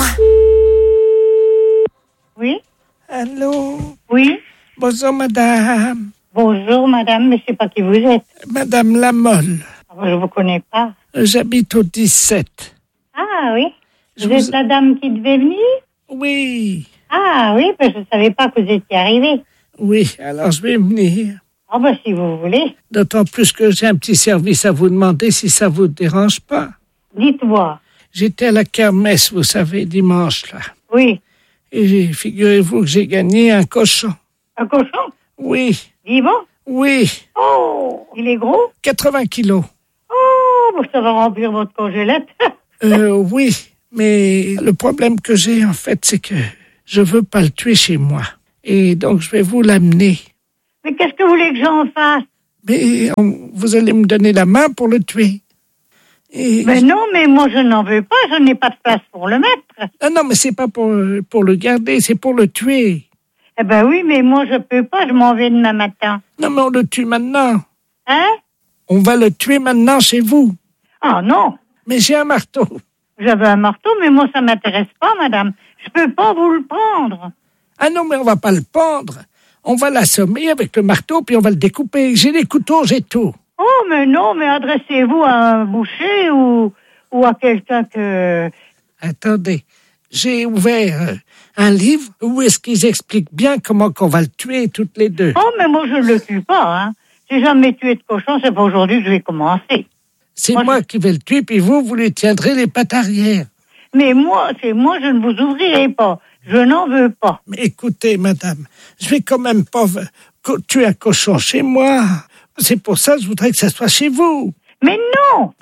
Oui, Allô? oui. Bonjour, madame. Bonjour, madame, mais je sais pas qui vous êtes. Madame Lamolle. Je vous connais pas. J'habite au dix-sept. Ah oui. Je Vous vous- êtes la dame qui devait venir? Oui. Ah oui, parce que je savais pas que vous étiez arrivé. Oui, alors je vais venir. Ah bah si vous voulez. D'autant plus que j'ai un petit service à vous demander si ça vous dérange pas. Dites-moi. J'étais à la kermesse, vous savez, dimanche, là. Oui. Et figurez-vous que j'ai gagné un cochon. Un cochon? Oui. Vivant? Oui. Oh, il est gros? quatre-vingts kilos. Oh, ça va remplir votre congélette. euh, oui, mais le problème que j'ai, en fait, c'est que je veux pas le tuer chez moi. Et donc, je vais vous l'amener. Mais qu'est-ce que vous voulez que j'en fasse? Mais on, vous allez me donner la main pour le tuer. Et mais non, mais moi, je n'en veux pas. Je n'ai pas de place pour le mettre. Ah non, mais c'est pas pour, pour le garder, c'est pour le tuer. Eh ben oui, mais moi, je peux pas. Je m'en vais demain matin. Non, mais on le tue maintenant. Hein? On va le tuer maintenant chez vous. Ah non. Mais j'ai un marteau. J'avais un marteau, mais moi, ça m'intéresse pas, madame. Je peux pas vous le prendre. Ah non, mais on va pas le pendre. On va l'assommer avec le marteau, puis on va le découper. J'ai des couteaux, j'ai tout. Oh, mais non, mais adressez-vous à un boucher ou, ou à quelqu'un que... Attendez, j'ai ouvert euh, un livre où est-ce qu'ils expliquent bien comment qu'on va le tuer toutes les deux. Oh, mais moi, je ne le tue pas, hein. J'ai jamais tué de cochon, c'est pas aujourd'hui que je vais commencer. C'est moi, moi je... qui vais le tuer, puis vous, vous lui tiendrez les pattes arrière. Mais moi, c'est moi, je ne vous ouvrirai pas. Je n'en veux pas. Mais écoutez, madame, je vais quand même pas co- tuer un cochon chez moi. C'est pour ça que je voudrais que ça soit chez vous. Mais non!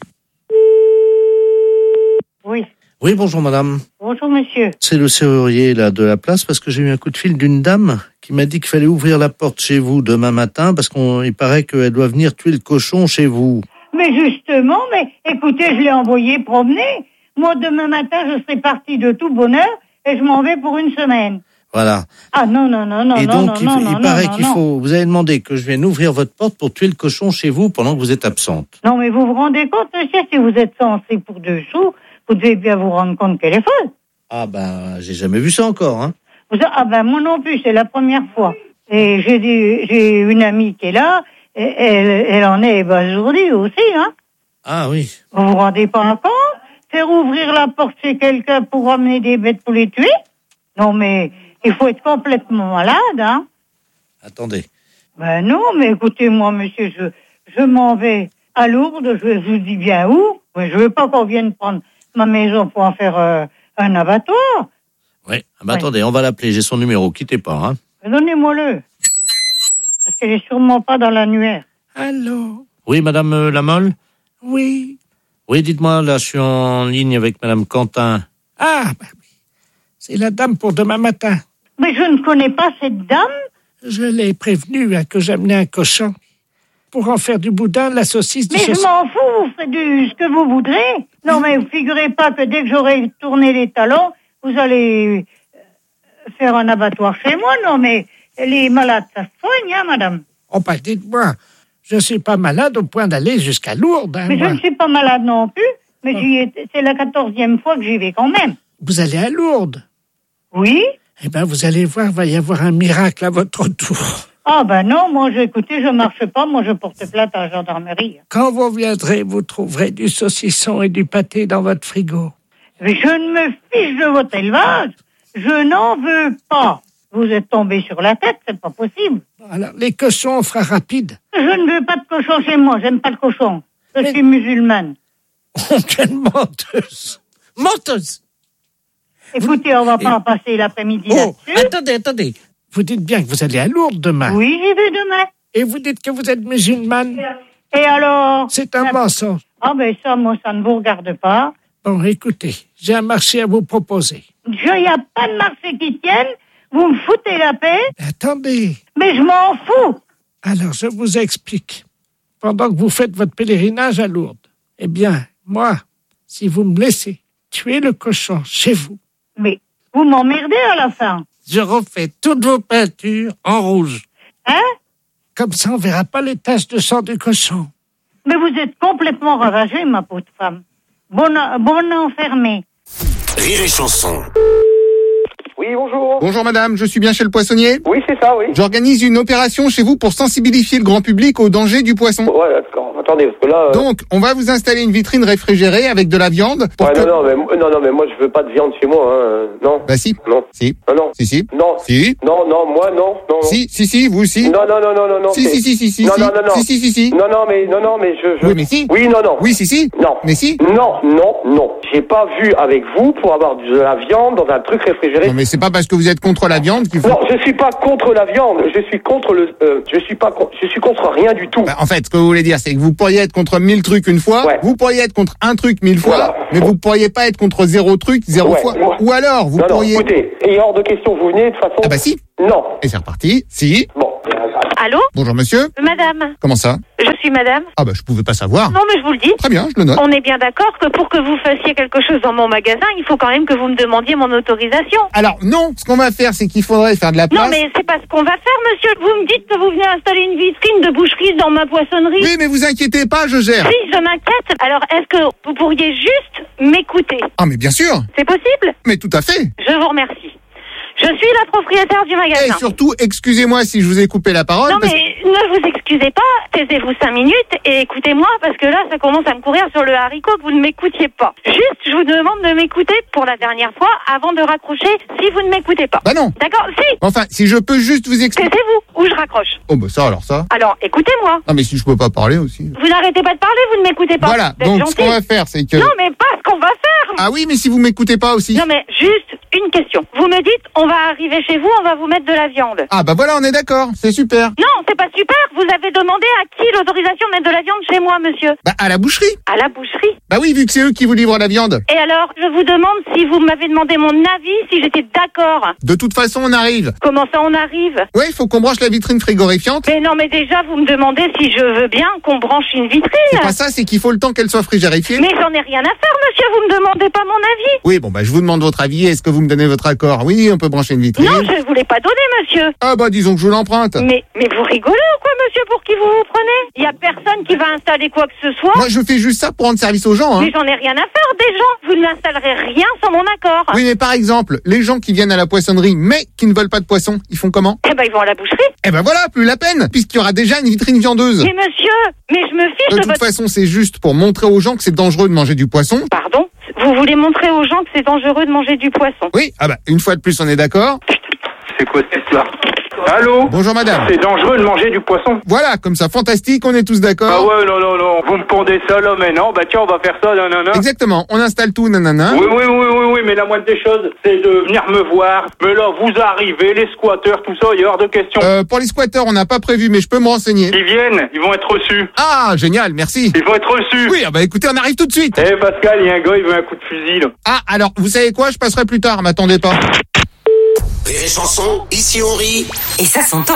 Oui. Oui, bonjour madame. Bonjour monsieur. C'est le serrurier là de la place parce que j'ai eu un coup de fil d'une dame qui m'a dit qu'il fallait ouvrir la porte chez vous demain matin parce qu'il paraît qu'elle doit venir tuer le cochon chez vous. Mais justement, mais écoutez, je l'ai envoyé promener. Moi, demain matin, je serai partie de tout bonheur et je m'en vais pour une semaine. Voilà. Ah non, non, non, non, et non, donc, non, il, non, il non, paraît non, qu'il non. faut... Vous avez demandé que je vienne ouvrir votre porte pour tuer le cochon chez vous pendant que vous êtes absente. Non, mais vous vous rendez compte, monsieur, si vous êtes censé pour deux sous, vous devez bien vous rendre compte qu'elle est folle. Ah ben, j'ai jamais vu ça encore, hein. Vous, ah ben, moi non plus, c'est la première fois. Et j'ai des, j'ai une amie qui est là, et elle, elle en est ébasourdie aussi, hein. Ah oui. Vous vous rendez pas compte? Faire ouvrir la porte chez quelqu'un pour ramener des bêtes pour les tuer? Non, mais il faut être complètement malade, hein. Attendez. Ben non, mais écoutez, moi, monsieur, je, je m'en vais à Lourdes, je, je vous dis bien où, mais je veux pas qu'on vienne prendre ma maison pour en faire euh, un abattoir. Oui. Ah ben Oui. attendez, on va l'appeler, j'ai son numéro, quittez pas, hein. Donnez-moi-le. Parce qu'elle est sûrement pas dans l'annuaire. Allô? Oui, madame euh, Lamolle? Oui. Oui, dites-moi, là, je suis en ligne avec madame Quentin. Ah, bah oui. C'est la dame pour demain matin. Mais je ne connais pas cette dame. Je l'ai prévenue hein, que j'amenais un cochon pour en faire du boudin, de la saucisse, du Mais saucisson. je m'en fous, vous faites du, ce que vous voudrez. Non, mais vous figurez pas que dès que j'aurai tourné les talons, vous allez euh, faire un abattoir chez moi. Non, mais les malades, ça se soigne, hein, madame. Oh, bah, dites-moi, je suis pas malade au point d'aller jusqu'à Lourdes. Hein, Mais moi. je ne suis pas malade non plus, mais j'y ai- c'est la quatorzième fois que j'y vais quand même. Vous allez à Lourdes? Oui. Eh ben, vous allez voir, va y avoir un miracle à votre tour. Ah ben non, moi, je, écoutez, je marche pas, moi, je porte plainte à la gendarmerie. Quand vous viendrez, vous trouverez du saucisson et du pâté dans votre frigo. Mais je ne me fiche de votre élevage. Je n'en veux pas. Vous êtes tombé sur la tête, c'est pas possible. Alors, les cochons, on fera rapide. Je ne veux pas de cochon chez moi, j'aime pas le cochon. Je Mais- suis musulmane. Oh, quelle menteuse! Menteuse! Écoutez, on va pas passer l'après-midi Oh, là-dessus. attendez, attendez. Vous dites bien que vous allez à Lourdes demain. Oui, j'y vais demain. Et vous dites que vous êtes musulmane. Et alors? C'est un mensonge. Ah ben ça, moi, ça ne vous regarde pas. Bon, écoutez, j'ai un marché à vous proposer. Il n'y a pas de marché qui tienne. Vous me foutez la paix. Attendez. Mais je m'en fous. Alors, je vous explique. Pendant que vous faites votre pèlerinage à Lourdes, eh bien, moi, si vous me laissez tuer le cochon chez vous, Mais vous m'emmerdez à la fin. je refais toutes vos peintures en rouge. Hein? Comme ça, on verra pas les taches de sang du cochon. Mais vous êtes complètement ravagée, ma pauvre femme. Bonne, bonne enfermée. Rire et chanson. Oui, bonjour. Bonjour madame, je suis bien chez le poissonnier? Oui, c'est ça, oui. J'organise une opération chez vous pour sensibiliser le grand public au danger du poisson. Ouais, d'accord. attendez, parce que là... Euh... Donc, on va vous installer une vitrine réfrigérée avec de la viande. Pour ouais, que... non, non, mais, non, non, mais moi, je veux pas de viande chez moi, hein. Non. Bah si. Non. Si. Non, non. Si, si. Non. Si. Non, non, moi, non, non. Si, si, si, vous aussi. Non, non, non, non, non, non. Si, si, si, si, si. Non, non, non, non. Si, si, si, si. Non, non, mais, non, non, mais je... je... Oui, mais si. Oui, non, non. Oui, si, si. Non. Mais si. Non, non, non. J'ai pas vu avec vous pour avoir de la viande dans un truc réfrigéré. Non, mais c'est pas parce que vous êtes contre la viande qu'il faut... Non, je suis pas contre la viande. Je suis contre le... Euh, je suis pas... Con... Je suis contre rien du tout. Bah, en fait, ce que vous voulez dire, c'est que vous pourriez être contre mille trucs une fois, ouais. vous pourriez être contre un truc mille fois, voilà. mais vous pourriez pas être contre zéro truc zéro ouais, fois. Moi... Ou alors, vous non, pourriez... Non, écoutez, et hors de question, vous venez de toute façon... Ah bah si. Non. Et c'est reparti. Si. Bon. Allô? Bonjour monsieur. Madame. Comment ça? Je suis madame. Ah bah je pouvais pas savoir. Non mais je vous le dis. Très bien, je le note. On est bien d'accord que pour que vous fassiez quelque chose dans mon magasin, il faut quand même que vous me demandiez mon autorisation. Alors non, ce qu'on va faire, c'est qu'il faudrait faire de la place. Non mais c'est pas ce qu'on va faire, monsieur. Vous me dites que vous venez installer une vitrine de boucherie dans ma poissonnerie. Oui, mais vous inquiétez pas, je gère. Si, je m'inquiète. Alors est-ce que vous pourriez juste m'écouter? Ah mais bien sûr. C'est possible? Mais tout à fait. Je vous remercie. Je suis la propriétaire du magasin. Et surtout, excusez-moi si je vous ai coupé la parole. Non parce... mais ne vous excusez pas, taisez-vous cinq minutes et écoutez-moi parce que là ça commence à me courir sur le haricot que vous ne m'écoutiez pas. Juste, je vous demande de m'écouter pour la dernière fois avant de raccrocher si vous ne m'écoutez pas. Bah non. D'accord, si. Enfin, si je peux juste vous expliquer. Taisez-vous ou je raccroche. Oh bah ça alors ça. Alors, écoutez-moi. Non mais si je peux pas parler aussi. Vous n'arrêtez pas de parler, vous ne m'écoutez pas. Voilà, vous êtes donc gentil. ce qu'on va faire c'est que... Non mais pas ce qu'on va faire. Ah oui, mais si vous m'écoutez pas aussi. Non mais juste une question. Vous me dites, on va arriver chez vous, on va vous mettre de la viande. Ah bah voilà, on est d'accord, c'est super. Non, c'est pas super. Vous avez demandé à qui l'autorisation de mettre de la viande chez moi, monsieur? Bah à la boucherie. À la boucherie? Bah oui, vu que c'est eux qui vous livrent la viande. Et alors, je vous demande si vous m'avez demandé mon avis, si j'étais d'accord. De toute façon, on arrive. Comment ça, on arrive? Ouais, il faut qu'on branche la vitrine frigorifiante. Mais non, mais déjà, vous me demandez si je veux bien qu'on branche une vitrine. C'est pas ça, c'est qu'il faut le temps qu'elle soit frigorifiée. Mais j'en ai rien à faire, monsieur, vous me demandez pas mon avis. Oui, bon bah je vous demande votre avis, est-ce que vous me donnez votre accord? Oui, on peut brancher une vitrine. Non, je vous l'ai pas donné, monsieur. Ah bah disons que je vous l'emprunte. Mais, mais vous rigolez ou quoi, monsieur, pour qui vous vous prenez? Il y a personne qui va installer quoi que ce soit. Moi, je fais juste ça pour rendre service aux gens, hein. Mais j'en ai rien à faire des gens. Vous n'installerez rien sans mon accord. Oui, mais par exemple, les gens qui viennent à la poissonnerie, mais qui ne veulent pas de poisson, ils font comment? Eh ben, ils vont à la boucherie. Eh ben voilà, plus la peine, puisqu'il y aura déjà une vitrine viandeuse. Mais monsieur, mais je me fiche de, de, toute votre... façon, c'est juste pour montrer aux gens que c'est dangereux de manger du poisson. Pardon? Vous voulez montrer aux gens que c'est dangereux de manger du poisson? Oui, ah bah, une fois de plus, on est d'accord. C'est quoi cette histoire? Allô? Bonjour madame. C'est dangereux de manger du poisson? Voilà, comme ça, fantastique, on est tous d'accord. Ah ouais, non, non, non, vous me pondez ça là, mais non, bah tiens, on va faire ça, nanana. Exactement, on installe tout, nanana. Oui, oui, oui, oui, oui, mais la moindre des choses, c'est de venir me voir. Mais là, vous arrivez, les squatteurs, tout ça, il y a hors de question. Euh, pour les squatteurs, on n'a pas prévu, mais je peux me renseigner. Ils viennent, ils vont être reçus. Ah, génial, merci. Ils vont être reçus. Oui, ah bah écoutez, on arrive tout de suite. Eh Pascal, il y a un gars, il veut un coup de fusil, là. Ah, alors, vous savez quoi, je passerai plus tard, m'attendez pas. Rire et chanson, ici on rit. Et ça s'entend.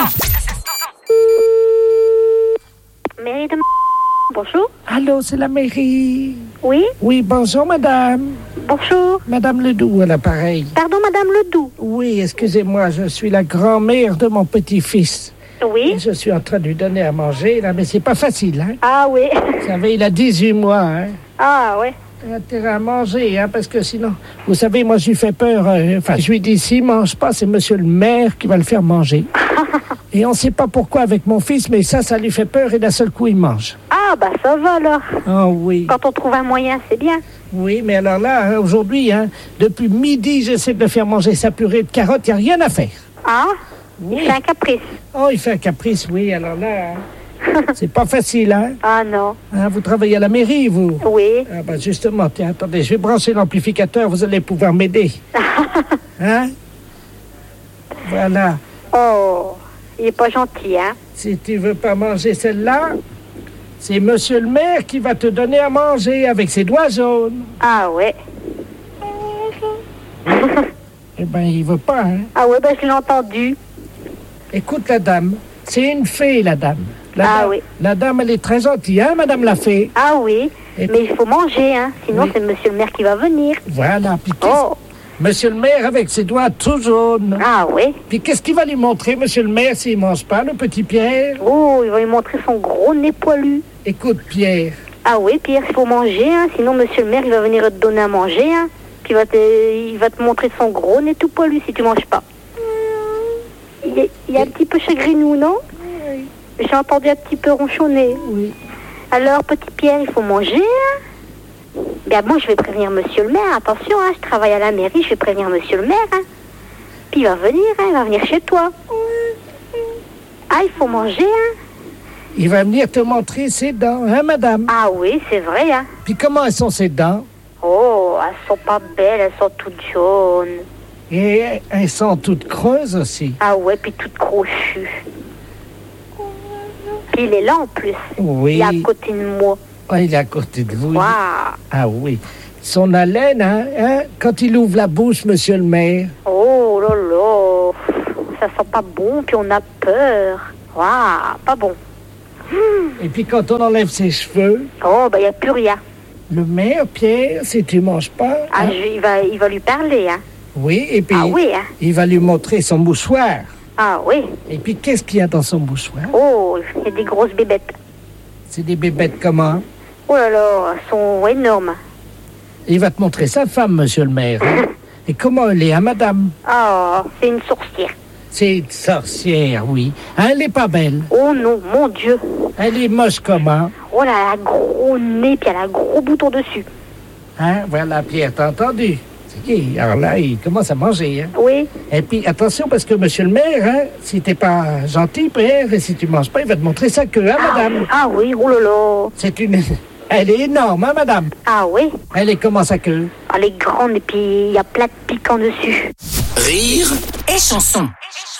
Mairie de... Bonjour. Allô, c'est la mairie. Oui? Oui, bonjour, madame. Bonjour. Madame Ledoux, à l'appareil. Pardon, madame Ledoux. Oui, excusez-moi, je suis la grand-mère de mon petit-fils. Oui. Et je suis en train de lui donner à manger, là, mais c'est pas facile, hein. Ah oui. Vous savez, il a dix-huit mois, hein. Ah ouais. Il a intérêt à manger, hein, parce que sinon... Vous savez, moi, je lui fais peur. Euh, enfin, je lui dis, s'il mange pas, c'est monsieur le maire qui va le faire manger. Et on sait pas pourquoi avec mon fils, mais ça, ça lui fait peur et d'un seul coup, il mange. Ah bah ça va alors. Ah oui. Quand on trouve un moyen, c'est bien. Oui, mais alors là, hein, aujourd'hui, hein, depuis midi, j'essaie de le faire manger sa purée de carottes, il n'y a rien à faire. Ah? Oui. Il fait un caprice. Oh, il fait un caprice, oui, alors là... Hein. C'est pas facile, hein? Ah non. Hein, vous travaillez à la mairie, vous? Oui. Ah ben justement, tiens, attendez, je vais brancher l'amplificateur, vous allez pouvoir m'aider. Hein? Voilà. Oh, il est pas gentil, hein? Si tu veux pas manger celle-là, c'est monsieur le maire qui va te donner à manger avec ses doigts jaunes. Ah ouais. Eh ben, il veut pas, hein? Ah ouais, ben je l'ai entendu. Écoute la dame, c'est une fée, la dame. La ah dame, oui. La dame, elle est très gentille, hein, madame la fée? Ah oui, et mais il faut manger, hein, sinon oui. C'est monsieur le maire qui va venir. Voilà, puis oh. Monsieur le maire avec ses doigts tout jaunes. Ah oui. Puis qu'est-ce qu'il va lui montrer, monsieur le maire, s'il mange pas, le petit Pierre? Oh, il va lui montrer son gros nez poilu. Écoute, Pierre. Ah oui, Pierre, il faut manger, hein, sinon monsieur le maire, il va venir te donner à manger, hein. Puis il va te, il va te montrer son gros nez tout poilu si tu manges pas. Il est, il est un petit peu chagrinou, non? Oui. J'ai entendu un petit peu ronchonner. Oui. Alors, petit Pierre, il faut manger, hein? Bien, moi, je vais prévenir monsieur le maire. Attention, hein, je travaille à la mairie, je vais prévenir monsieur le maire, hein. Puis il va venir, hein, il va venir chez toi. Ah, il faut manger, hein? Il va venir te montrer ses dents, hein, madame? Ah oui, c'est vrai, hein. Puis comment elles sont ses dents? Oh, elles sont pas belles, elles sont toutes jaunes. Et elles sont toutes creuses aussi. Ah ouais, puis toutes crochues. Puis il est là en plus. Oui. Il est à côté de moi. Ah, il est à côté de vous. Waouh. Ah oui. Son haleine, hein, hein, quand il ouvre la bouche, monsieur le maire. Oh là là, ça sent pas bon, puis on a peur. Waouh, pas bon. Et puis quand on enlève ses cheveux... Oh, ben il n'y a plus rien. Le maire, Pierre, si tu manges pas... Ah, hein? je- il, va, il va lui parler, hein. Oui, et puis Ah oui, hein. il va lui montrer son mouchoir. Ah oui. Et puis qu'est-ce qu'il y a dans son mouchoir? Oh, il y a des grosses bébêtes. C'est des bébêtes comment? Oh là là, elles sont énormes. Il va te montrer sa femme, monsieur le maire. hein. Et comment elle est, hein, madame? Oh, c'est une sorcière. C'est une sorcière, oui. Hein, elle est pas belle. Oh non, mon Dieu. Elle est moche comment? Oh là, elle a un gros nez, puis elle a un gros bouton dessus. Hein, voilà, Pierre, t'as entendu? C'est qui? Alors là, il commence à manger, hein? Oui. Et puis, attention, parce que monsieur le maire, hein, si t'es pas gentil, Pierre, et si tu manges pas, il va te montrer sa queue, hein, madame? Ah oui, oh là là. C'est une... Elle est énorme, hein, madame? Ah oui. Elle est comment sa queue? Elle est grande, et puis il y a plein de piquants dessus. Rire et chanson.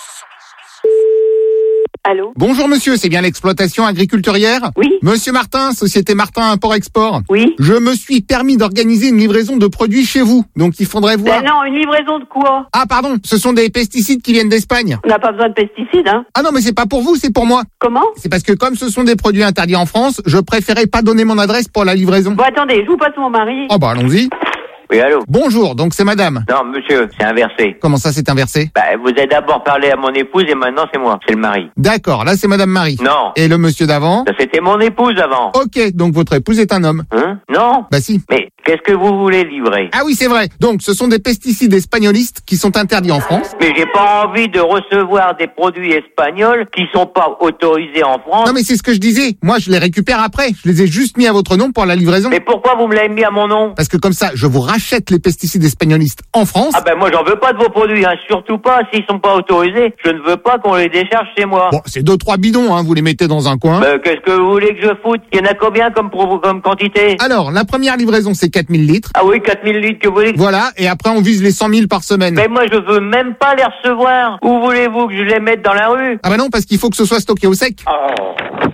Allô? Bonjour monsieur, c'est bien l'exploitation agriculturière? Oui. Monsieur Martin, société Martin Import-Export. Oui. Je me suis permis d'organiser une livraison de produits chez vous, donc il faudrait voir... Ben non, une livraison de quoi? Ah pardon, ce sont des pesticides qui viennent d'Espagne. On n'a pas besoin de pesticides, hein? Ah non, mais c'est pas pour vous, c'est pour moi. Comment? C'est parce que comme ce sont des produits interdits en France, je préférais pas donner mon adresse pour la livraison. Bon, attendez, je vous passe mon mari. Oh bah allons-y. Oui, allô? Bonjour, donc c'est madame. Non, monsieur, c'est inversé. Comment ça, c'est inversé? Bah, vous avez d'abord parlé à mon épouse et maintenant c'est moi, c'est le mari. D'accord, là c'est madame Marie. Non. Et le monsieur d'avant? Ça, c'était mon épouse avant. Ok, donc votre épouse est un homme. Hein? Non? Bah si. Mais qu'est-ce que vous voulez livrer? Ah oui, c'est vrai. Donc ce sont des pesticides espagnolistes qui sont interdits en France. Mais j'ai pas envie de recevoir des produits espagnols qui sont pas autorisés en France. Non mais c'est ce que je disais. Moi je les récupère après. Je les ai juste mis à votre nom pour la livraison. Mais pourquoi vous me l'avez mis à mon nom? Parce que comme ça, je vous rachète les pesticides espagnolistes en France. Ah ben moi j'en veux pas de vos produits, hein. Surtout pas s'ils sont pas autorisés. Je ne veux pas qu'on les décharge chez moi. Bon, c'est deux trois bidons, hein. Vous les mettez dans un coin. Ben, qu'est-ce que vous voulez que je foute? Il y en a combien comme, pro- comme quantité? Alors, la première livraison, c'est quatre mille litres. Ah oui, quatre mille litres que vous voulez. Voilà, et après on vise les cent mille par semaine. Mais moi je veux même pas les recevoir. Où voulez-vous que je les mette dans la rue? Ah bah non, parce qu'il faut que ce soit stocké au sec. Oh.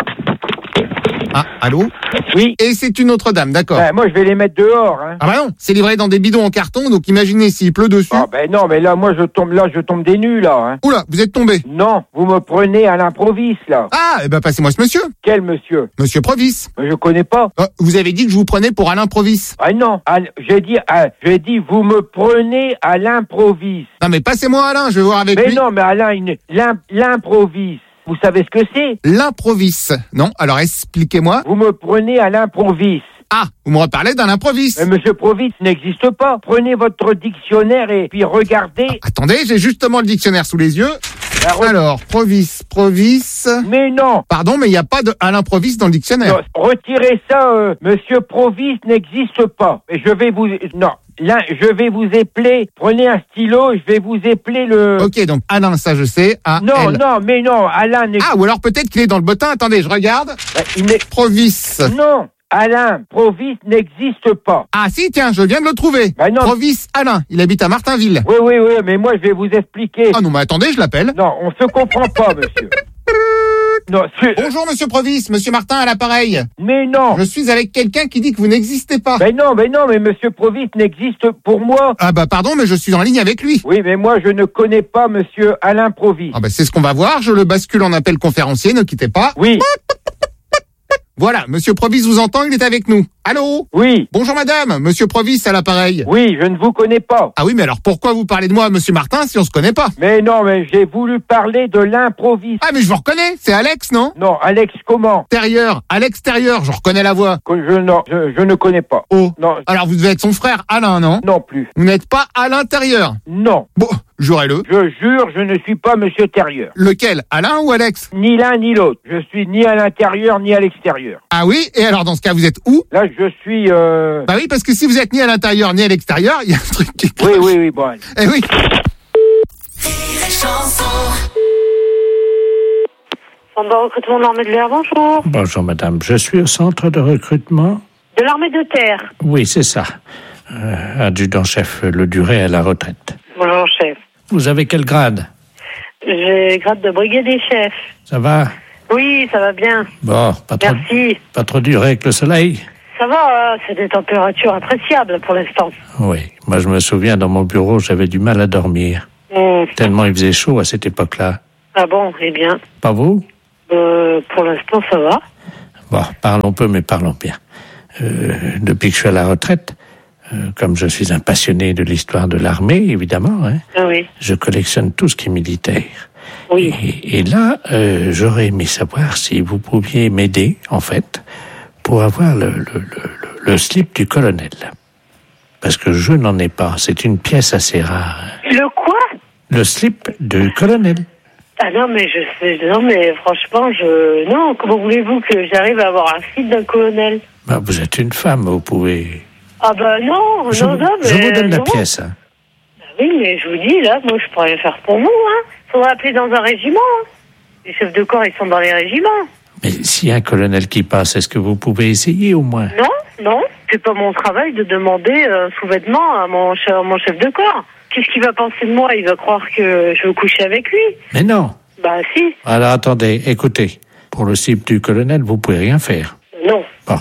Ah, allô? Oui. Et c'est une autre dame, d'accord. Ben, moi, je vais les mettre dehors. Hein. Ah bah non, c'est livré dans des bidons en carton, donc imaginez s'il pleut dessus. Ah ben non, mais là, moi, je tombe là, je tombe des nues, là. Hein. Oula, vous êtes tombé. Non, vous me prenez à l'improviste, là. Ah, eh ben passez-moi ce monsieur. Quel monsieur? Monsieur Provis. Mais je connais pas. Euh, vous avez dit que je vous prenais pour Alain Provis. Ah non, à l- j'ai dit, ah, j'ai dit, vous me prenez à l'improviste. Non mais passez-moi Alain, je vais voir avec Mais lui. non, mais Alain, il- l'im- l'improviste. Vous savez ce que c'est? L'improvis. Non, alors expliquez-moi. Vous me prenez à l'improviste. Ah, vous me reparlez d'un improvis. Mais monsieur Provis n'existe pas. Prenez votre dictionnaire et puis regardez. Ah, attendez, j'ai justement le dictionnaire sous les yeux. Ah, re- Alors, Provis, Provis. Mais non. Pardon, mais il n'y a pas de Alain Provis dans le dictionnaire. Non, retirez ça, euh, monsieur Provis n'existe pas. Et je vais vous... Non, là, je vais vous épeler. Prenez un stylo, je vais vous épeler le... Ok, donc Alain, ça je sais. A Non, L. non, mais non, Alain n'existe Ah, ou alors peut-être qu'il est dans le bottin. Attendez, je regarde. pas. Il n'est- Provis. Non, Alain Provis n'existe pas. Ah si, tiens, je viens de le trouver. Bah non. Provis Alain, il habite à Martinville. Oui, oui, oui, mais moi, je vais vous expliquer. Ah non, mais attendez, je l'appelle. Non, on se comprend pas, monsieur. Non, c'est- Bonjour, monsieur Provis, monsieur Martin à l'appareil. mais non. Je suis avec quelqu'un qui dit que vous n'existez pas. Mais non, mais non, mais monsieur Provis n'existe pour moi. Ah bah pardon, mais je suis en ligne avec lui. Oui, mais moi, je ne connais pas monsieur Alain Provis. Ah bah c'est ce qu'on va voir, je le bascule en appel conférencier, ne quittez pas. Oui, Voilà, monsieur Provis vous entend, il est avec nous. Allô? oui, Bonjour madame, monsieur Provis à l'appareil. oui, je ne vous connais pas. Ah oui, mais alors pourquoi vous parlez de moi à monsieur Martin si on se connaît pas? Mais non, mais j'ai voulu parler de l'improviste. Ah mais je vous reconnais, c'est Alex, non? Non, Alex, comment? Extérieur, à l'extérieur, je reconnais la voix. Que je, non, je, je ne connais pas. Oh. Non, Alors vous devez être son frère Alain, non? non plus. Vous n'êtes pas à l'intérieur. Non. Bon, jurez-le. Je jure, je ne suis pas monsieur Terrieur. Lequel? Alain ou Alex? Ni l'un ni l'autre. Je suis ni à l'intérieur ni à l'extérieur. l'extérieur. Ah oui? Et alors, dans ce cas, vous êtes où? Là, je suis... Euh... Bah oui, parce que si vous êtes ni à l'intérieur ni à l'extérieur, il y a un truc qui... Oui, oui, oui, bon. Eh oui. Centre de recrutement de l'armée de l'air, bonjour. Bonjour madame, je suis au centre de recrutement. De l'armée de terre. Oui, c'est ça. Euh, adjudant-chef Le Duret à la retraite. Bonjour, chef. Vous avez quel grade? J'ai grade de brigadier chef. Ça va? Oui, ça va bien. Bon, pas trop, Merci. pas trop dur avec le soleil? Ça va, c'est des températures appréciables pour l'instant. Oui, moi je me souviens, dans mon bureau, j'avais du mal à dormir. Mmh. Tellement il faisait chaud à cette époque-là. Ah bon, eh bien. Pas vous? Euh, pour l'instant, ça va. Bon, parlons peu, mais parlons bien. Euh, depuis que je suis à la retraite, euh, comme je suis un passionné de l'histoire de l'armée, évidemment, hein, ah oui. je collectionne tout ce qui est militaire. Oui. Et, et là, euh, j'aurais aimé savoir si vous pouviez m'aider, en fait, pour avoir le, le, le, le slip du colonel. Parce que je n'en ai pas. C'est une pièce assez rare. Le quoi? Le slip du colonel. Ah non, mais je sais, non, mais franchement, je... Non, comment voulez-vous que j'arrive à avoir un slip d'un colonel? Bah, vous êtes une femme, vous pouvez... Ah bah non, je, non, non, mais... Je vous donne la non. pièce. Hein. Bah oui, mais je vous dis, là, moi, je pourrais le faire pour vous, hein. Faudrait appeler dans un régiment, hein. Les chefs de corps, ils sont dans les régiments. Mais s'il y a un colonel qui passe, est-ce que vous pouvez essayer au moins? Non, non, c'est pas mon travail de demander un sous-vêtement à mon, à mon chef de corps. Qu'est-ce qu'il va penser de moi? Il va croire que je veux coucher avec lui. Mais non. Bah si. Alors attendez, écoutez. Pour le slip du colonel, vous pouvez rien faire. Non. Bon.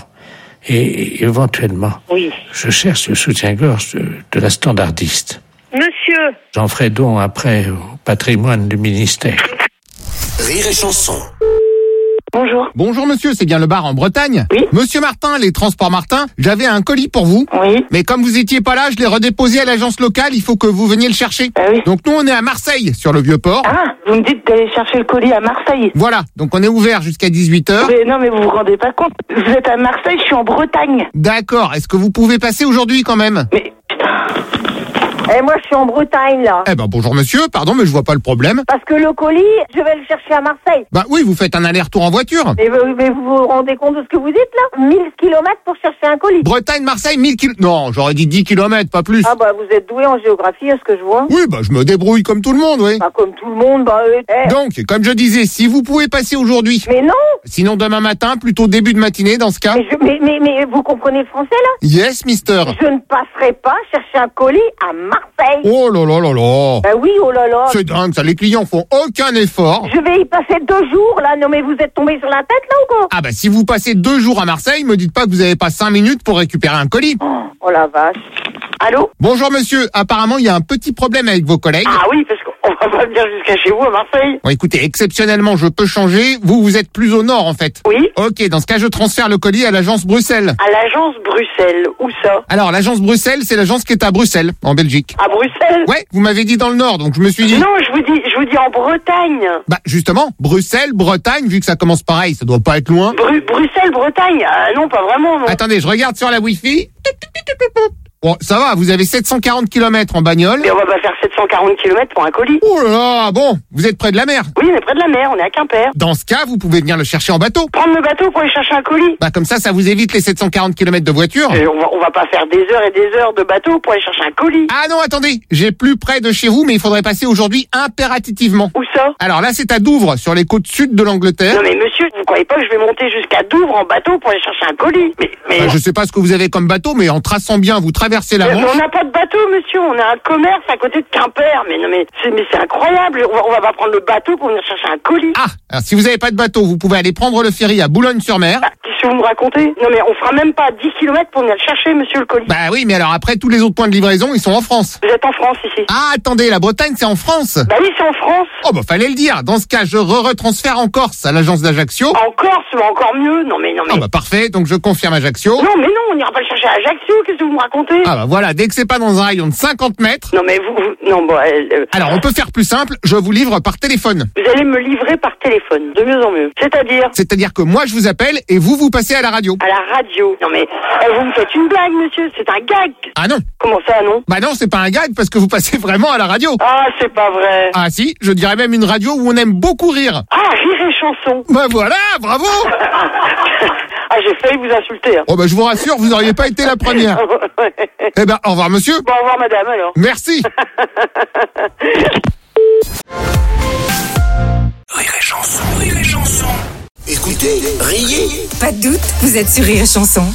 Et éventuellement, oui. Je cherche le soutien-gorge de, de la standardiste. Monsieur. J'en ferai don après au patrimoine du ministère. Rire et chanson. Bonjour. Bonjour monsieur, c'est bien le bar en Bretagne? Oui. Monsieur Martin, les transports Martin, j'avais un colis pour vous. Oui. Mais comme vous étiez pas là, je l'ai redéposé à l'agence locale, il faut que vous veniez le chercher. Ah oui. Donc nous on est à Marseille, sur le Vieux-Port. Ah, vous me dites d'aller chercher le colis à Marseille. Voilà, donc on est ouvert jusqu'à dix-huit heures. Mais non, mais vous vous rendez pas compte, vous êtes à Marseille, je suis en Bretagne. D'accord, est-ce que vous pouvez passer aujourd'hui quand même? Mais putain... Eh, moi, je suis en Bretagne, là. Eh ben, bonjour monsieur, pardon, mais je vois pas le problème. Parce que le colis, je vais le chercher à Marseille. Bah oui, vous faites un aller-retour en voiture. Mais, mais vous vous rendez compte de ce que vous dites, là? mille kilomètres pour chercher un colis. Bretagne-Marseille, mille kilomètres. Non, j'aurais dit dix kilomètres, pas plus. Ah bah, vous êtes doué en géographie, est-ce que je vois? Oui, bah je me débrouille comme tout le monde, oui. Bah, comme tout le monde, bah... Euh, eh. Donc, comme je disais, si vous pouvez passer aujourd'hui... Mais non. Sinon demain matin, plutôt début de matinée, dans ce cas. Mais, je, mais, mais, mais vous comprenez le français, là? Yes, mister. Je ne passerai pas chercher un colis à Marseille. Oh là là là là. Bah oui, oh là là. C'est dingue, ça, les clients font aucun effort. Je vais y passer deux jours, là. Non, mais vous êtes tombé sur la tête, là, ou quoi? Ah bah, si vous passez deux jours à Marseille, me dites pas que vous avez pas cinq minutes pour récupérer un colis. Oh, oh la vache. Allô? Bonjour monsieur, apparemment il y a un petit problème avec vos collègues. Ah oui, parce qu'on va pas venir jusqu'à chez vous à Marseille. Bon écoutez, exceptionnellement je peux changer, vous vous êtes plus au nord en fait. Oui. Ok, dans ce cas je transfère le colis à l'agence Bruxelles. À l'agence Bruxelles, où ça? Alors l'agence Bruxelles, c'est l'agence qui est à Bruxelles, en Belgique. À Bruxelles? Ouais, vous m'avez dit dans le nord, donc je me suis dit... Non, je vous dis, je vous dis en Bretagne. Bah justement, Bruxelles, Bretagne, vu que ça commence pareil, ça doit pas être loin. Bru Bruxelles, Bretagne? Ah non, pas vraiment, non. Attendez, je regarde sur la Wi-Fi. Bon, ça va, vous avez sept cent quarante kilomètres en bagnole. Mais on va pas faire sept cent quarante kilomètres pour un colis. Oh là là, bon, vous êtes près de la mer. Oui, on est près de la mer, on est à Quimper. Dans ce cas, vous pouvez venir le chercher en bateau. Prendre le bateau pour aller chercher un colis. Bah comme ça, ça vous évite les sept cent quarante kilomètres de voiture. Et on va, on va pas faire des heures et des heures de bateau pour aller chercher un colis. Ah non, attendez, j'ai plus près de chez vous, mais il faudrait passer aujourd'hui impérativement. Où ça? Alors là, c'est à Douvres, sur les côtes sud de l'Angleterre. Non mais monsieur, vous croyez pas que je vais monter jusqu'à Douvres en bateau pour aller chercher un colis? Mais, mais... Bah, je sais pas ce que vous avez comme bateau, mais en traçant bien, vous traversez la mais, Manche. mais on n'a pas de bateau, monsieur, on a un commerce à côté de Quimper. Mais non mais c'est, mais c'est incroyable, on va, on va pas prendre le bateau pour venir chercher un colis. Ah, alors si vous avez pas de bateau, vous pouvez aller prendre le ferry à Boulogne-sur-Mer. Bah, qu'est-ce que vous me racontez? Non mais on fera même pas dix kilomètres pour venir le chercher, monsieur, le colis. Bah oui, mais alors après, tous les autres points de livraison, ils sont en France. Vous êtes en France ici? Ah, attendez, la Bretagne, c'est en France. Bah oui, c'est en France. Oh bah fallait le dire. Dans ce cas, je re-retransfère en Corse à l'agence d'Ajaccio. En Corse, mais encore mieux. Non mais non mais. Ah bah parfait, donc je confirme Ajaccio. Non mais non, on n'ira pas le chercher à Ajaccio. Qu'est-ce que vous me racontez? Ah bah voilà, dès que c'est pas dans un rayon de cinquante mètres. Non mais vous, vous non bon. Euh, alors on peut faire plus simple, je vous livre par téléphone. Vous allez me livrer par téléphone, de mieux en mieux. C'est-à-dire? C'est-à-dire que moi je vous appelle et vous vous passez à la radio. À la radio? Non mais euh, vous me faites une blague, monsieur. C'est un gag. Ah non. Comment ça non? Bah non, c'est pas un gag parce que vous passez vraiment à la radio. Ah c'est pas vrai. Ah si, je dirais même une radio où on aime beaucoup rire. Ah, rire et chanson. Bah voilà, bravo. Ah, j'ai failli vous insulter. Hein. Oh ben je vous rassure, vous n'auriez pas été la première. Eh ben au revoir monsieur. Bon, au revoir madame alors. Merci. Rire et chanson, rire et chanson. Écoutez, riez. Pas de doute, vous êtes sur Rire et Chanson.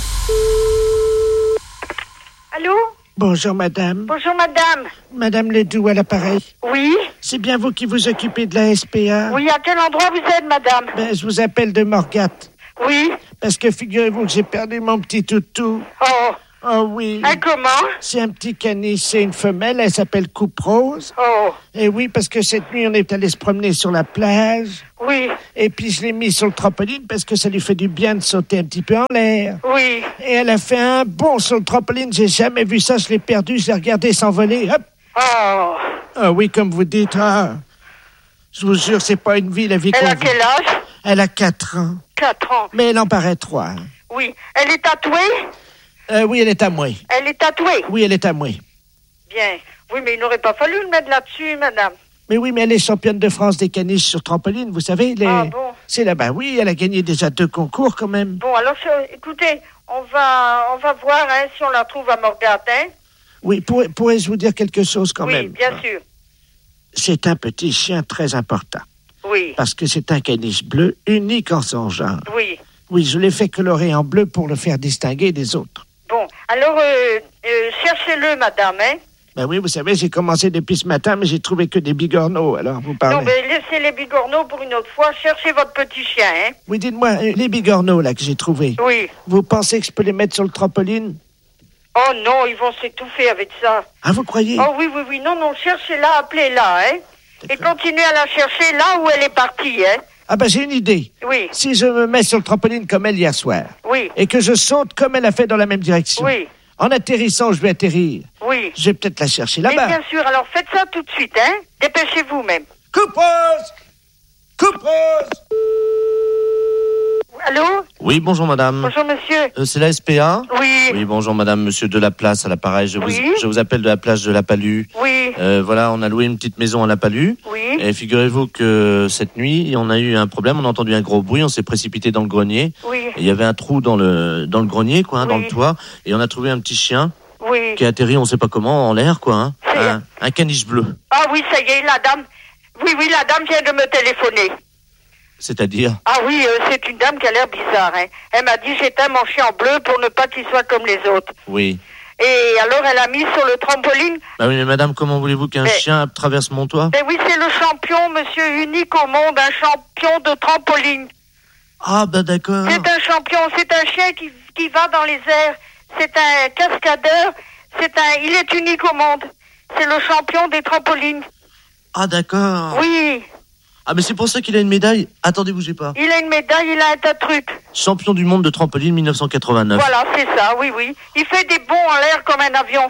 Allô? Bonjour madame. Bonjour madame. Madame Ledoux à l'appareil. Oui? C'est bien vous qui vous occupez de la S P A? Oui, à quel endroit vous êtes madame? Ben, je vous appelle de Morgat. Oui? Parce que figurez-vous que j'ai perdu mon petit toutou. Oh. Oh oui. Ah, comment? C'est un petit caniche, c'est une femelle, elle s'appelle Coupe Rose. Oh. Et oui, parce que cette nuit, on est allé se promener sur la plage. Oui. Et puis je l'ai mis sur le trampoline parce que ça lui fait du bien de sauter un petit peu en l'air. Oui. Et elle a fait un bond sur le trampoline, j'ai jamais vu ça, je l'ai perdu, je l'ai regardé s'envoler, hop. Oh. Ah oui, comme vous dites, ah. Je vous jure, c'est pas une vie, la vie qu'on Elle a vit. quel âge? Elle a quatre ans. Quatre ans. Mais elle en paraît trois. Oui. Elle est tatouée? Euh, oui, elle est à moi. Elle est tatouée? Oui, elle est à moi. Bien. Oui, mais il n'aurait pas fallu le mettre là-dessus, madame. Mais oui, mais elle est championne de France des caniches sur trampoline, vous savez. Les... Ah bon? C'est là-bas, oui, elle a gagné déjà deux concours quand même. Bon, alors, je- écoutez, on va, on va voir hein, si on la trouve à Morgat, hein? Oui, pour- pourrais-je vous dire quelque chose quand oui, même? bien sûr. C'est un petit chien très important. Oui. Parce que c'est un caniche bleu, unique en son genre. Oui. Oui, je l'ai fait colorer en bleu pour le faire distinguer des autres. Bon, alors, euh, euh, cherchez-le, madame, hein? Ben oui, vous savez, j'ai commencé depuis ce matin, mais j'ai trouvé que des bigorneaux, alors vous parlez. Non, mais laissez les bigorneaux pour une autre fois. Cherchez votre petit chien, hein? Oui, dites-moi, euh, les bigorneaux, là, que j'ai trouvés. Oui. Vous pensez que je peux les mettre sur le trampoline? Oh non, ils vont s'étouffer avec ça. Ah, vous croyez? Oh oui, oui, oui. Non, non, cherchez-la, appelez-la, hein? Et continuez à la chercher là où elle est partie, hein? Ah ben j'ai une idée. Oui. Si je me mets sur le trampoline comme elle hier soir, Oui. et que je saute comme elle a fait dans la même direction, Oui. en atterrissant, je vais atterrir. Oui. Je vais peut-être la chercher Mais là-bas. bien sûr, alors faites ça tout de suite, hein? Dépêchez-vous même. Coupe rose! Coupe rose! Allô? Oui, bonjour madame. Bonjour monsieur. Euh, c'est la S P A? Oui. Oui, bonjour madame, monsieur Delaplace à l'appareil. Je, Oui. vous, je vous appelle de la plage de la Palue. Oui. Euh, voilà, on a loué une petite maison à la Palue. Oui. Et figurez-vous que cette nuit, on a eu un problème, on a entendu un gros bruit, on s'est précipité dans le grenier. Oui. Et il y avait un trou dans le, dans le grenier, quoi, hein, dans Oui. le toit. Et on a trouvé un petit chien Oui. qui a atterri, on sait pas comment, en l'air, quoi. Hein. Un, un caniche bleu. Ah oui, ça y est, la dame. Oui, oui, la dame vient de me téléphoner. C'est-à-dire? Ah oui, euh, c'est une dame qui a l'air bizarre, hein. Elle m'a dit j'éteins mon chien en bleu pour ne pas qu'il soit comme les autres. Oui. Et alors elle a mis sur le trampoline. Bah oui, mais madame, comment voulez-vous qu'un Mais- chien traverse mon toit? Ben oui, c'est le champion, monsieur unique au monde, un champion de trampoline. Ah, bah d'accord. C'est un champion, c'est un chien qui, qui va dans les airs. C'est un cascadeur, c'est un, il est unique au monde. C'est le champion des trampolines. Ah, d'accord. Oui, Ah, mais c'est pour ça qu'il a une médaille. Attendez, bougez pas. il a une médaille, il a un tas de trucs. Champion du monde de trampoline mille neuf cent quatre-vingt-neuf. Voilà, c'est ça, oui, oui. Il fait des bonds en l'air comme un avion.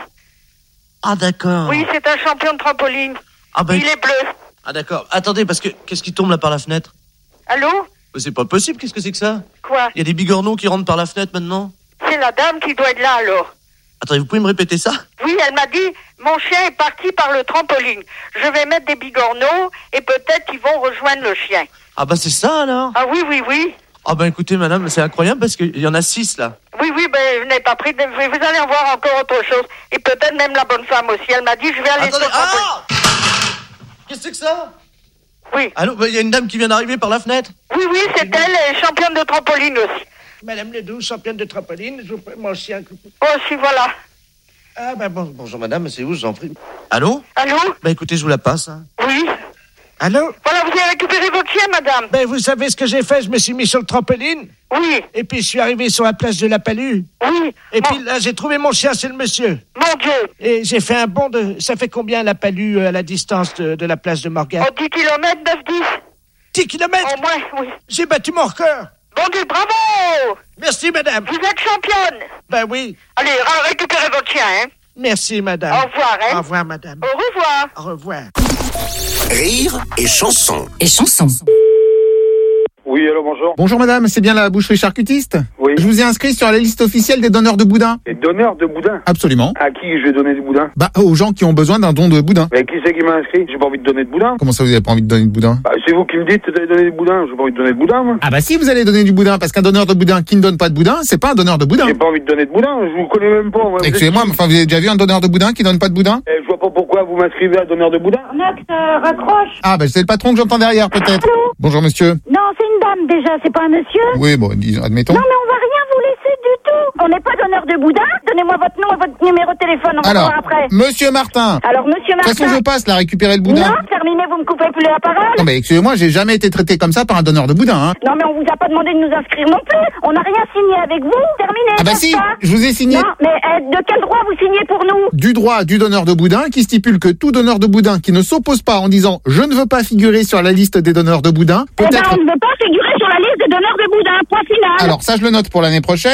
Ah, d'accord. Oui, c'est un champion de trampoline. Ah, bah, Il est bleu. Ah, d'accord. Attendez, parce que qu'est-ce qui tombe là par la fenêtre? Allô? Mais c'est pas possible, qu'est-ce que c'est que ça? Quoi? Il y a des bigorneaux qui rentrent par la fenêtre maintenant? C'est la dame qui doit être là alors. Attendez, vous pouvez me répéter ça? Oui, elle m'a dit, mon chien est parti par le trampoline. Je vais mettre des bigorneaux et peut-être qu'ils vont rejoindre le chien. Ah, bah c'est ça alors? Ah oui, oui, oui. Ah, bah écoutez, madame, c'est incroyable parce qu'il y en a six là. Oui, oui, ben, vous n'avez pas pris de... Vous allez en voir encore autre chose. Et peut-être même la bonne femme aussi. Elle m'a dit, je vais aller Attendez, sur le trampoline. ah Qu'est-ce que c'est que ça? Oui. Allô, bah, il y a une dame qui vient d'arriver par la fenêtre. Oui, oui, c'est elle, elle est championne de trampoline aussi. Madame Ledoux, championne de trampoline, je vous prends mon chien. Oh, si, voilà. Ah, ben bon. Bonjour madame, c'est où, je vous en prie? Allô? Allô? Bah écoutez, je vous la passe. Hein. Oui. Allô? Voilà, vous avez récupéré votre chien, madame. Ben, vous savez ce que j'ai fait? Je me suis mis sur le trampoline. Oui. Et puis, je suis arrivé sur la plage de la Palue. Oui. Et puis là, j'ai trouvé mon chien, c'est le monsieur. Mon Dieu. Et j'ai fait un bond de... Ça fait combien la Palue euh, à la distance de, de la plage de Morgat? Oh, dix kilomètres, neuf dix. dix kilomètres? Au moins, oui. J'ai battu mon record. Bon Dieu, bravo. Merci, madame. Vous êtes championne. Ben oui. Allez, ra- récupérez votre chien, hein. Merci, madame. Au revoir, hein. Au revoir, madame. Au revoir. Au revoir. Rire et chanson. Et chanson. Oui, allô, bonjour. Bonjour madame, c'est bien la boucherie charcutiste? Oui. Je vous ai inscrit sur la liste officielle des donneurs de boudin. Et donneur de boudin? Absolument. À qui je vais donner du boudin? Bah, aux gens qui ont besoin d'un don de boudin. Mais qui c'est qui m'a inscrit? J'ai pas envie de donner de boudin. Comment ça, vous avez pas envie de donner de boudin? Bah, c'est vous qui me dites d'aller donner du boudin. J'ai pas envie de donner de boudin, moi. Ah bah si, vous allez donner du boudin, parce qu'un donneur de boudin qui ne donne pas de boudin, c'est pas un donneur de boudin. J'ai pas envie de donner de boudin, je vous connais même pas. Moi. Excusez-moi, mais enfin, vous avez déjà vu un donneur de boudin qui donne pas de boudin? Eh, je vois pas pourquoi vous m'inscrivez à donneur de boudin. Max, euh, raccroche. Ah bah c'est le patron que j'entends derrière, peut-être. Bonjour monsieur. Non, c'est une dame déjà, c'est pas un monsieur. Oui, bon, disons, admettons. Non, mais on va rien vous laisser du tout. On n'est pas donneur de boudin. Donnez-moi votre nom et votre numéro de téléphone, on va Alors, voir après. monsieur Martin. Alors, monsieur De toute Martin. façon, je passe là, récupérer le boudin. Non, terminez, vous me coupez plus la parole. Non mais excusez-moi, j'ai jamais été traité comme ça par un donneur de boudin, hein. Non, mais on vous a pas demandé de nous inscrire non plus. On n'a rien signé avec vous. Terminez. Ah bah n'est-ce si, pas je vous ai signé. Non, mais euh, de quel droit vous signez pour nous? Du droit du donneur de boudin qui stipule que tout donneur de boudin qui ne s'oppose pas en disant je ne veux pas figurer sur la liste des donneurs de boudin, Eh ben, peut-être. on ne veut pas figurer sur la liste des donneurs de boudin. Point final. Alors ça je le note pour l'année prochaine.